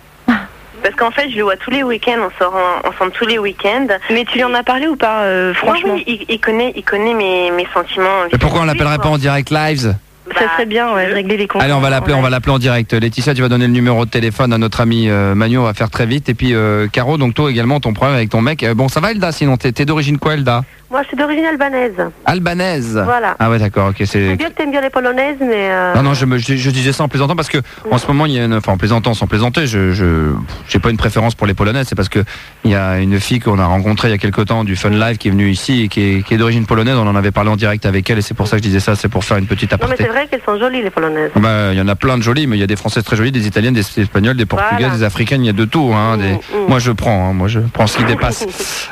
Parce qu'en fait, je le vois tous les week-ends, on sort en- ensemble tous les week-ends. Mais tu lui en as parlé ou pas, euh, franchement? Oui, oui, il, il connaît, il connaît mes, mes sentiments. Et pourquoi on l'appellerait pas en direct live? Ça serait bien, ouais, de régler les comptes. Allez, on va l'appeler, on va l'appeler en direct. Laetitia, tu vas donner le numéro de téléphone à notre ami euh, Manu, on va faire très vite. Et puis euh, Caro, donc toi également, ton problème avec ton mec. Euh, bon, ça va Elda, sinon t'es t'es d'origine quoi Elda? Moi, je suis d'origine albanaise. Albanaise. Voilà. Ah ouais, d'accord, ok, Je c'est... sais bien que t'aimes bien les polonaises, mais... euh, Non, non, je, me, je, je disais ça en plaisantant parce que en ce moment, il y a une, enfin en plaisantant, sans plaisanter, je, je, j'ai pas une préférence pour les polonaises, c'est parce que il y a une fille qu'on a rencontrée il y a quelque temps du Fun Live qui est venue ici et qui est, qui est d'origine polonaise, on en avait parlé en direct avec elle et c'est pour ça que je disais ça, c'est pour faire une petite Non, mais aparté. c'est vrai qu'elles sont jolies, les polonaises. Bah, il y en a plein de jolies, mais il y a des Françaises très jolies, des Italiennes, des Espagnoles, des Portugaises, Voilà. des Africaines, il y a de tout. Hein, des... mm. Moi, je prends, hein, moi, je prends ce qui dépasse.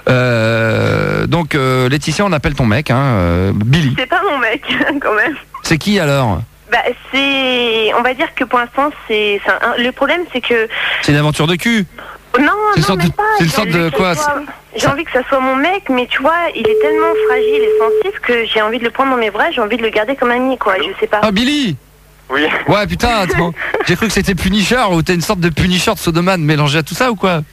Euh, donc, euh, Laetitia, on appelle ton mec, hein, euh, Billy. C'est pas mon mec, quand même. C'est qui alors? Bah, c'est... On va dire que pour l'instant, c'est... c'est un- Le problème, c'est que... C'est une aventure de cul. Non, C'est une non, sorte même de- pas. c'est une J'ai sorte envie de que quoi, ça soit- J'ai envie que ça soit mon mec, mais tu vois, il est tellement fragile et sensible que j'ai envie de le prendre dans mes bras, j'ai envie de le garder comme ami, quoi, je sais pas. Ah, Billy. Oui. Ouais, putain, attends. J'ai cru que c'était Punisher ou t'es une sorte de Punisher de Sodoman mélangé à tout ça ou quoi?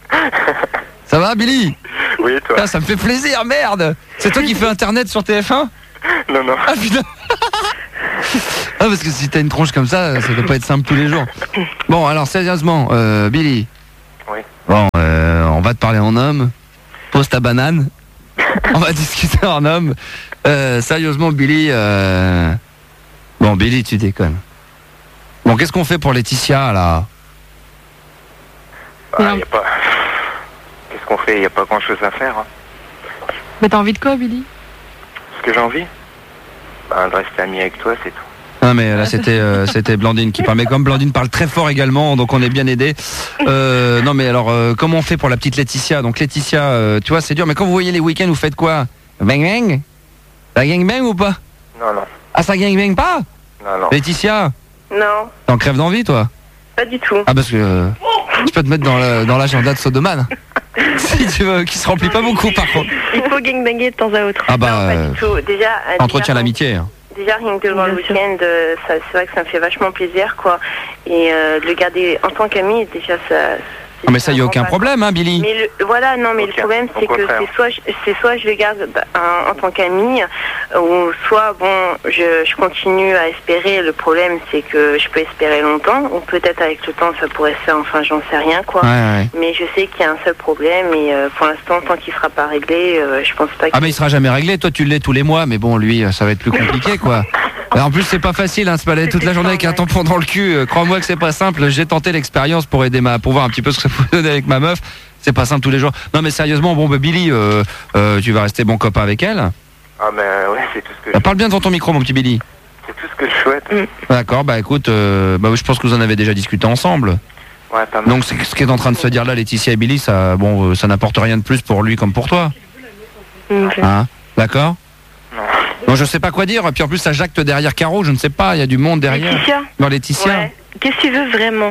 Ça va, Billy? Oui, toi. Ah, ça me fait plaisir, merde. C'est toi qui fais Internet sur T F un? Non, non. Ah putain. Ah, parce que si t'as une tronche comme ça, ça doit pas être simple tous les jours. Bon, alors sérieusement, euh, Billy. Oui. Bon, euh, on va te parler en homme. Pose ta banane. On va discuter en homme. Euh, sérieusement, Billy. Euh... Bon, Billy, tu déconnes. Bon, qu'est-ce qu'on fait pour Laetitia, là? Bah, y a pas... Qu'est-ce qu'on fait? Il n'y a pas grand-chose à faire. Hein. Mais t'as envie de quoi, Billy? Ce que j'ai envie, bah, de rester ami avec toi, c'est tout. Non mais là c'était euh, c'était Blandine qui parle. Mais comme Blandine parle très fort également, donc on est bien aidé. Euh, non mais alors euh, comment on fait pour la petite Laetitia? Donc Laetitia, euh, tu vois c'est dur. Mais quand vous voyez les week-ends, vous faites quoi? Bang bang? Ça gang bang ou pas? Non non. Ah ça gang bang pas? Non non. Laetitia? Non, T'en crèves d'envie toi? pas du tout. Ah parce que euh, je peux te mettre dans le, dans l'agenda de Sodoman. Si tu veux, qui se remplit pas beaucoup par contre. Il faut gangbanger de temps à autre. Ah bah. Non, pas euh, du tout. Déjà, euh, entretient déjà, l'amitié. Hein. Déjà, rien que de le voir le week-end, euh, ça, c'est vrai que ça me fait vachement plaisir, quoi. Et euh, de le garder en tant qu'ami, déjà, ça... Ah mais ça y a aucun problème hein Billy. Mais le, voilà, non, mais okay. Le problème c'est que c'est soit, je, c'est soit je le garde bah, en, en tant qu'ami, ou soit bon, je, je continue à espérer. Le problème c'est que je peux espérer longtemps, ou peut-être avec le temps ça pourrait se faire. Enfin, j'en sais rien quoi. Ouais, ouais. Mais je sais qu'il y a un seul problème et euh, pour l'instant, tant qu'il sera pas réglé, euh, je pense pas. Qu'il... Ah mais il sera jamais réglé. Toi tu l'es tous les mois, mais bon lui ça va être plus compliqué quoi. En plus c'est pas facile, hein, se balader toute la journée avec un tampon dans le cul. Euh, crois-moi que c'est pas simple. J'ai tenté l'expérience pour aider ma, pour voir un petit peu ce que ça pouvait donner avec ma meuf. C'est pas simple tous les jours. Non mais sérieusement, bon bah, Billy, euh, euh, tu vas rester bon copain avec elle. Ah mais ouais, c'est tout ce que. Bah, parle bien devant ton micro, mon petit Billy. C'est tout ce que je souhaite. Mm. D'accord, bah écoute, euh, bah je pense que vous en avez déjà discuté ensemble. Ouais, pas mal. Donc c'est ce qui est en train de se dire là, Laetitia et Billy, ça, bon, euh, ça n'apporte rien de plus pour lui comme pour toi. Okay. Hein, d'accord. Non. Bon, je sais pas quoi dire. Puis en plus, ça jacte derrière Caro. Je ne sais pas. Il y a du monde derrière. Laetitia. Dans Laetitia. Ouais. Qu'est-ce que tu veux vraiment?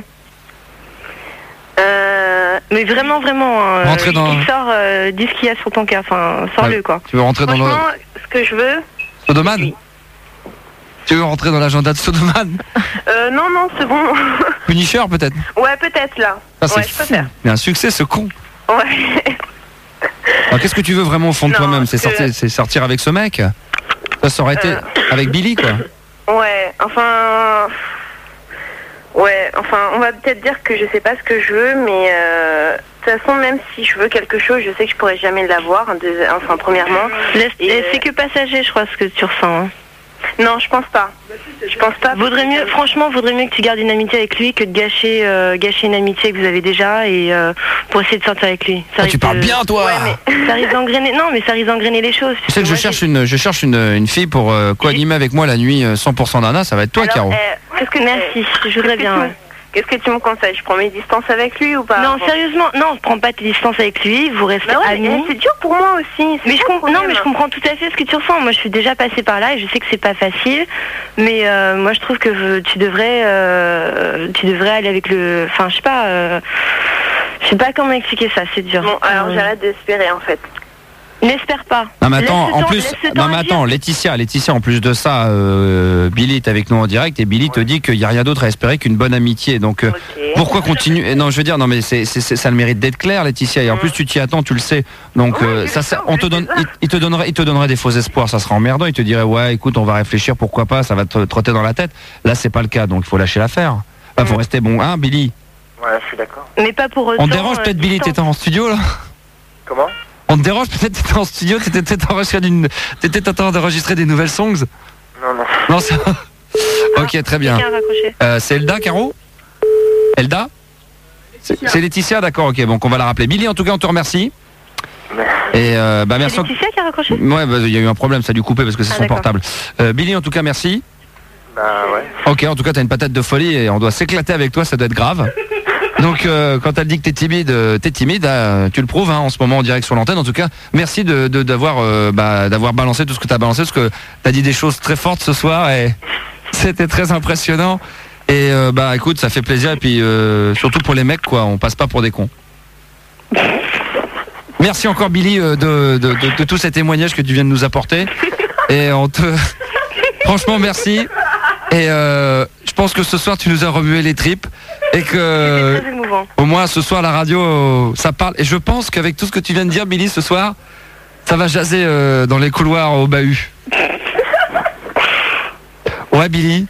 Euh, mais vraiment, vraiment. Hein, rentrer dans. Qui sort, euh, dis ce qu'il y a sur ton cas. Enfin, sors-le, quoi. Tu veux rentrer dans le. Ce que je veux. Sodoman. Oui. Tu veux rentrer dans l'agenda de Sodoman? Euh, non, non, c'est bon. Punisher, peut-être. Ouais, peut-être là. Ah, ouais, je peux faire. Il a un succès, ce con. Ouais. Alors, qu'est-ce que tu veux vraiment au fond de non, toi-même? C'est que... sortir, c'est sortir avec ce mec? Ça, ça aurait été euh... avec Billy, quoi. Ouais, enfin... Ouais, enfin, on va peut-être dire que je sais pas ce que je veux, mais... Euh... De toute façon, même si je veux quelque chose, je sais que je pourrais jamais l'avoir, enfin, premièrement. Laisse, et c'est que passager, je crois, ce que tu ressens. Hein. Non, je pense pas. Je pense pas. Vaudrait mieux, franchement, vaudrait mieux que tu gardes une amitié avec lui que de gâcher, euh, gâcher une amitié que vous avez déjà et euh, pour essayer de sortir avec lui. Ça ah, tu parles de... bien, toi. Ouais, mais ça risque d'engrainer. Non, mais ça risque d'engrainer les choses. Tu sais que je cherche une, je cherche une, une fille pour euh, co-animer avec moi la nuit cent pour cent Nana. Ça va être toi, alors, Caro. Euh, qu'est-ce que merci. Je voudrais bien. Ouais. Qu'est-ce que tu me conseilles? Je prends mes distances avec lui ou pas? Non, sérieusement, non, prends pas tes distances avec lui, vous restez bah ouais, amis. C'est dur pour moi aussi. Mais je comprends, non, mais je comprends tout à fait ce que tu ressens. Moi, je suis déjà passée par là et je sais que c'est pas facile. Mais euh, moi, je trouve que tu devrais, euh, tu devrais aller avec le, enfin, je sais pas, euh, je sais pas comment expliquer ça. C'est dur. Bon, alors euh... j'arrête d'espérer en fait. N'espère pas. Non mais attends, en plus, non mais attends, Laetitia, Laetitia, en plus de ça, euh, Billy est avec nous en direct et Billy te dit qu'il n'y a rien d'autre à espérer qu'une bonne amitié. Donc euh, okay. Pourquoi continuer? Non, je veux dire, non mais c'est, c'est, c'est ça le mérite d'être clair, Laetitia. Et en plus tu t'y attends, tu le sais. Donc ouais, euh, ça, ça, on te donne, il, il te donnerait, il te donnerait des faux espoirs. Ça sera emmerdant. Il te dirait ouais, écoute, on va réfléchir, pourquoi pas, ça va te trotter dans la tête. Là, c'est pas le cas, donc il faut lâcher l'affaire. Il mmh. faut rester bon, hein, Billy. Ouais, je suis d'accord. Mais pas pour autant. On te dérange peut-être, euh, Billy, t'étais en studio là? Comment? On te dérange peut-être, t'étais en studio, t'étais peut-être en train d'enregistrer des nouvelles songs? Non, non. Non, ça... Ok, très bien. Euh, c'est Elda, Caro? Elda? C'est, c'est Laetitia, d'accord, ok, donc on va la rappeler. Billy, en tout cas, on te remercie. Et euh, bah merci. C'est Laetitia qui a raccroché? Ouais, bah, il y a eu un problème, ça a dû couper parce que c'est ah, son d'accord. portable. Euh, Billy, en tout cas, merci. Bah ouais. Ok, en tout cas, t'as une patate de folie et on doit s'éclater avec toi, ça doit être grave. Donc euh, quand elle dit que t'es timide, euh, t'es timide, euh, tu le prouves hein, en ce moment en direct sur l'antenne. En tout cas, merci de, de d'avoir euh, bah, d'avoir balancé tout ce que t'as balancé, parce que t'as dit des choses très fortes ce soir et c'était très impressionnant. Et euh, bah écoute, ça fait plaisir et puis euh, surtout pour les mecs quoi, on passe pas pour des cons. Merci encore Billy euh, de, de, de, de tout ces témoignages que tu viens de nous apporter. Et on te franchement merci. Et euh, je pense que ce soir tu nous as remué les tripes. Et que au moins ce soir la radio ça parle. Et je pense qu'avec tout ce que tu viens de dire Billy ce soir, ça va jaser euh, dans les couloirs au bahut. Ouais, Billy.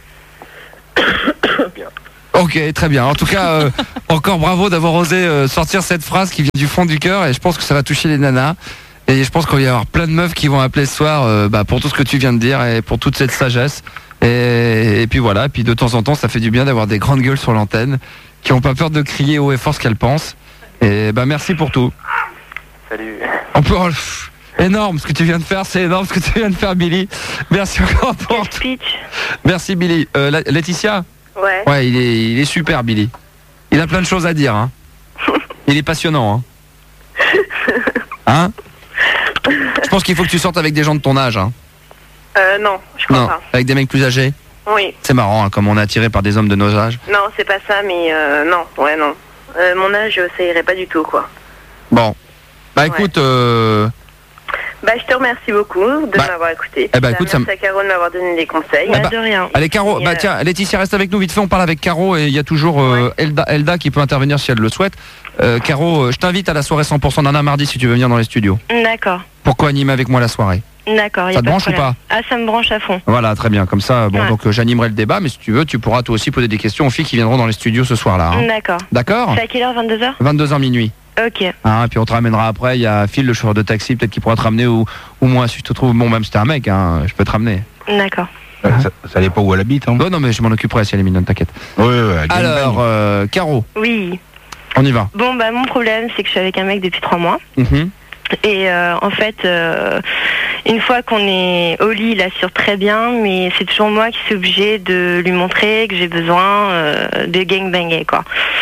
Ok, très bien. En tout cas, euh, encore bravo d'avoir osé euh, sortir cette phrase qui vient du fond du cœur et je pense que ça va toucher les nanas. Et je pense qu'il va y avoir plein de meufs qui vont appeler ce soir euh, bah, pour tout ce que tu viens de dire et pour toute cette sagesse. Et, et puis voilà, et puis de temps en temps, ça fait du bien d'avoir des grandes gueules sur l'antenne qui n'ont pas peur de crier haut et fort ce qu'elles pensent. Et bah merci pour tout. Salut. On peut... oh, pff, énorme ce que tu viens de faire, c'est énorme ce que tu viens de faire, Billy. Merci encore pour tout. Merci, Billy. Euh, La- Laetitia. Ouais. Ouais, il est, il est super, Billy. Il a plein de choses à dire. Hein. Il est passionnant. Hein, hein Je pense qu'il faut que tu sortes avec des gens de ton âge. Hein. Euh, non, je crois Non, pas. avec des mecs plus âgés. Oui. C'est marrant, hein, comme on est attiré par des hommes de nos âges. Non, c'est pas ça, mais euh, non, ouais, non. Euh, mon âge, ça irait pas du tout, quoi. Bon. Bah écoute, euh, Bah, je te remercie beaucoup de Bah, m'avoir écouté. eh bah, écoute, ça merci à Caro de m'avoir donné des conseils. Eh bah, de rien. allez Caro, Et, bah euh, tiens, Laetitia reste avec nous vite fait, on parle avec Caro et il y a toujours euh, Elda, Elda qui peut intervenir si elle le souhaite. Euh, Caro, euh, je t'invite à la soirée cent pour cent Nana mardi si tu veux venir dans les studios. D'accord, Pourquoi animer avec moi la soirée? d'accord. y a Ça te pas de branche ou problème. pas? Ah, ça me branche à fond. Voilà, très bien, comme ça, bon Ouais. donc euh, j'animerai le débat, mais si tu veux, tu pourras toi aussi poser des questions aux filles qui viendront dans les studios ce soir-là. hein. D'accord. D'accord? C'est à quelle heure, vingt-deux heures? vingt-deux heures minuit. Ok. Hein, et puis on te ramènera après, il y a Phil, le chauffeur de taxi, peut-être qu'il pourra te ramener ou, ou moi si je te trouve, bon même si t'es un mec, hein, je peux te ramener. D'accord. Ça, ça dépend où elle habite. Hein. Oh, non mais je m'en occuperai si elle est mignonne, t'inquiète. Ouais, ouais, Alors, euh, Caro, Oui. on y va. Bon, bah, mon problème, c'est que je suis avec un mec depuis trois mois. Mhm. Et euh, en fait, euh, une fois qu'on est au lit, il assure très bien, mais c'est toujours moi qui suis obligée de lui montrer que j'ai besoin euh, de gangbanger, quoi.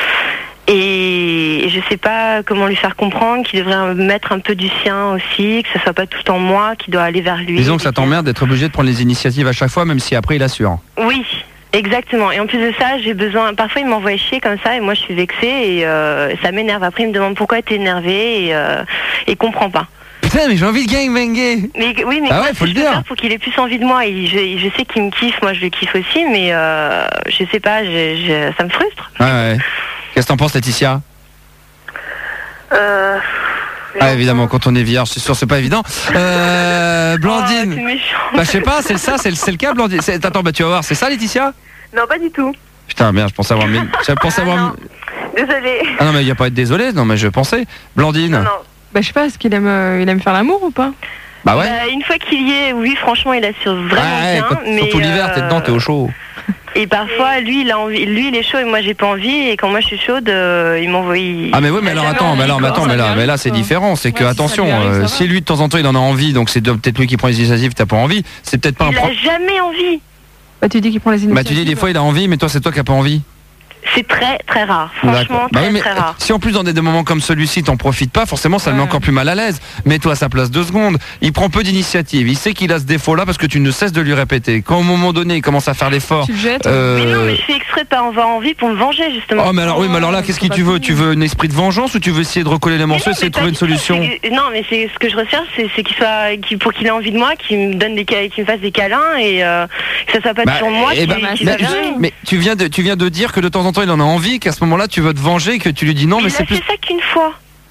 Et je sais pas comment lui faire comprendre qu'il devrait mettre un peu du sien aussi, que ce soit pas tout le temps moi qui dois aller vers lui. Disons que ça t'emmerde d'être obligé de prendre les initiatives à chaque fois, même si après il assure. Oui, exactement. Et en plus de ça, j'ai besoin. Parfois, il m'envoie chier comme ça, et moi, je suis vexée, et euh, ça m'énerve. Après, il me demande pourquoi t'es énervé, et euh, il comprend pas. Putain, mais j'ai envie de gangbanger. Mais oui, mais Ah comment ouais, est-ce faut que le je peux dire. faire pour qu'il ait plus envie de moi. Et je, je sais qu'il me kiffe, moi, je le kiffe aussi, mais euh, je sais pas, je, je- ça me frustre. Ouais, ouais. Qu'est-ce que t'en penses, Laetitia? Euh, Ah, évidemment, quand on est vierge, c'est sûr, c'est pas évident. Euh, Blandine. Oh, t'es méchant. Bah, je sais pas, c'est ça, c'est le, c'est le cas, Blandine. C'est- Attends, bah, tu vas voir, c'est ça, Laetitia? non, pas du tout. Putain, merde, je pensais avoir. mis- Je pensais avoir. Désolée. Ah non, mais il y a pas à être désolé, non, mais je pensais. Blandine. Bah, je sais pas, est-ce qu'il aime, euh, il aime faire l'amour ou pas? Bah ouais. Bah, une fois qu'il y est, oui, franchement, il assure vraiment Ouais, bien. quand- mais, surtout l'hiver, t'es euh, dedans, t'es au chaud. Et parfois, lui, il a envie, lui, il est chaud et moi, j'ai pas envie. Et quand moi, je suis chaude, euh, il m'envoie. il- Ah mais oui, mais il a alors jamais attends, envie, mais alors, mais quoi. attends, mais là, mais là c'est différent, c'est que attention, euh, si lui de temps en temps il en a envie, donc c'est de- peut-être lui qui prend les initiatives, t'as pas envie, c'est peut-être pas un Il problème. a jamais envie. Bah, tu dis qu'il prend les initiatives. Bah tu dis des fois il a envie, mais toi c'est toi qui as pas envie. C'est très, très rare. Franchement, D'accord. Bah très, oui, mais très rare. si en plus dans des, des moments comme celui-ci t'en profites pas, forcément ça le met encore plus mal à l'aise. Mets-toi à sa place deux secondes. Il prend peu d'initiative. Il sait qu'il a ce défaut-là parce que tu ne cesses de lui répéter. Quand au moment donné il commence à faire l'effort. Tu le jettes. euh, Mais non, mais je fais exprès de pas avoir envie pour me venger, justement. Oh mais alors oui, mais alors là qu'est-ce que tu veux? Tu veux un esprit de vengeance ou tu veux essayer de recoller les morceaux, essayer de trouver une solution? C'est- Non, mais c'est ce que je recherche, c'est c'est qu'il soit, qu'il- pour qu'il ait envie de moi, qu'il me donne des, ca- qu'il me fasse des câlins et euh, que ça soit pas Bah, toujours moi eh qui, ben, qui mais, va tu, vers lui. mais tu viens de tu viens de dire que de temps en temps il en a envie, qu'à ce moment-là tu veux te venger, que tu lui dis non, mais Il c'est a plus. fait ça qu'une fois.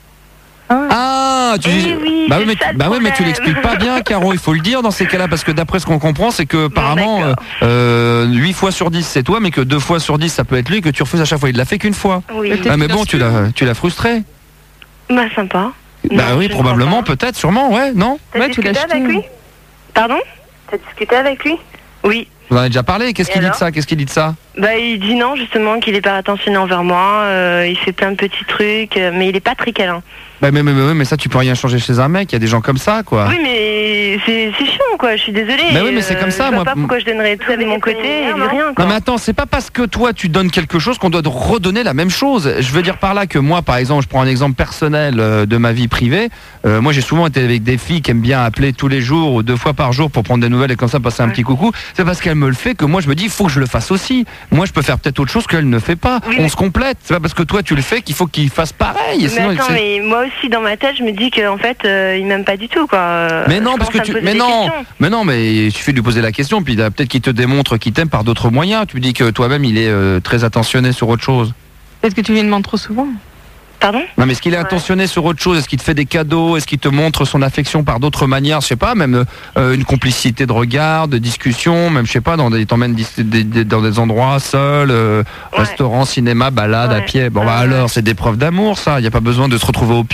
Ah, tu Oui, oui, bah c'est oui, mais, ça tu, le bah oui, mais tu problème. l'expliques pas bien, Caro. Il faut le dire dans ces cas-là, parce que d'après ce qu'on comprend, c'est que apparemment euh, euh, huit fois sur dix c'est toi, mais que deux fois sur dix ça peut être lui, que tu refuses à chaque fois. Il l'a fait qu'une fois. Oui. Ah, mais bon, tu l'as tu l'as frustré. Bah, sympa. Bah Non, oui, je ne probablement, peut-être, sûrement, ouais, non. T'as discuté avec lui? Pardon? T'as discuté avec lui? Oui. Vous en avez déjà parlé. Qu'est-ce Et qu'il dit de alors ça? Qu'est-ce qu'il dit de ça? Bah, il dit non, justement, qu'il est pas attentionné envers moi, euh, il fait plein de petits trucs, euh, mais il est pas très câlin. Bah mais, mais, mais, mais ça tu peux rien changer chez un mec. Il y a des gens comme ça, quoi. Oui, mais c'est c'est chiant, quoi, je suis désolée. Bah oui, mais c'est comme ça, Je vois moi. pas pourquoi je donnerais tout de mon côté et lui rien, quoi. Non mais attends, c'est pas parce que toi tu donnes quelque chose qu'on doit te redonner la même chose. Je veux dire par là que moi par exemple, je prends un exemple personnel euh, de ma vie privée. Euh, moi j'ai souvent été avec des filles qui aiment bien appeler tous les jours ou deux fois par jour pour prendre des nouvelles et comme ça passer un petit coucou. C'est parce qu'elle me le fait que moi je me dis il faut que je le fasse aussi. Moi je peux faire peut-être autre chose qu'elle ne fait pas. Oui, On mais- se complète. C'est pas parce que toi tu le fais qu'il faut qu'il fasse pareil. Et Mais sinon, attends, c'est- mais moi aussi dans ma tête, je me dis qu'en fait, euh, il m'aime pas du tout, quoi. Euh, Mais non, je parce que commence à tu. me poser Mais des non, questions. mais non, mais il suffit de lui poser la question, puis euh, peut-être qu'il te démontre qu'il t'aime par d'autres moyens. Tu lui dis que toi-même il est euh, très attentionné sur autre chose. Est-ce que tu lui demandes trop souvent? Pardon ? Non, mais est-ce qu'il est intentionné sur autre chose ? Est-ce qu'il te fait des cadeaux ? Est-ce qu'il te montre son affection par d'autres manières ? Je sais pas, même euh, une complicité de regard, de discussion, même je sais pas, dans des, il t'emmène dis- des- des- dans des endroits seuls, euh, restaurant, cinéma, balade, à pied. Bon bah alors, c'est des preuves d'amour, ça. Il n'y a pas besoin de se retrouver au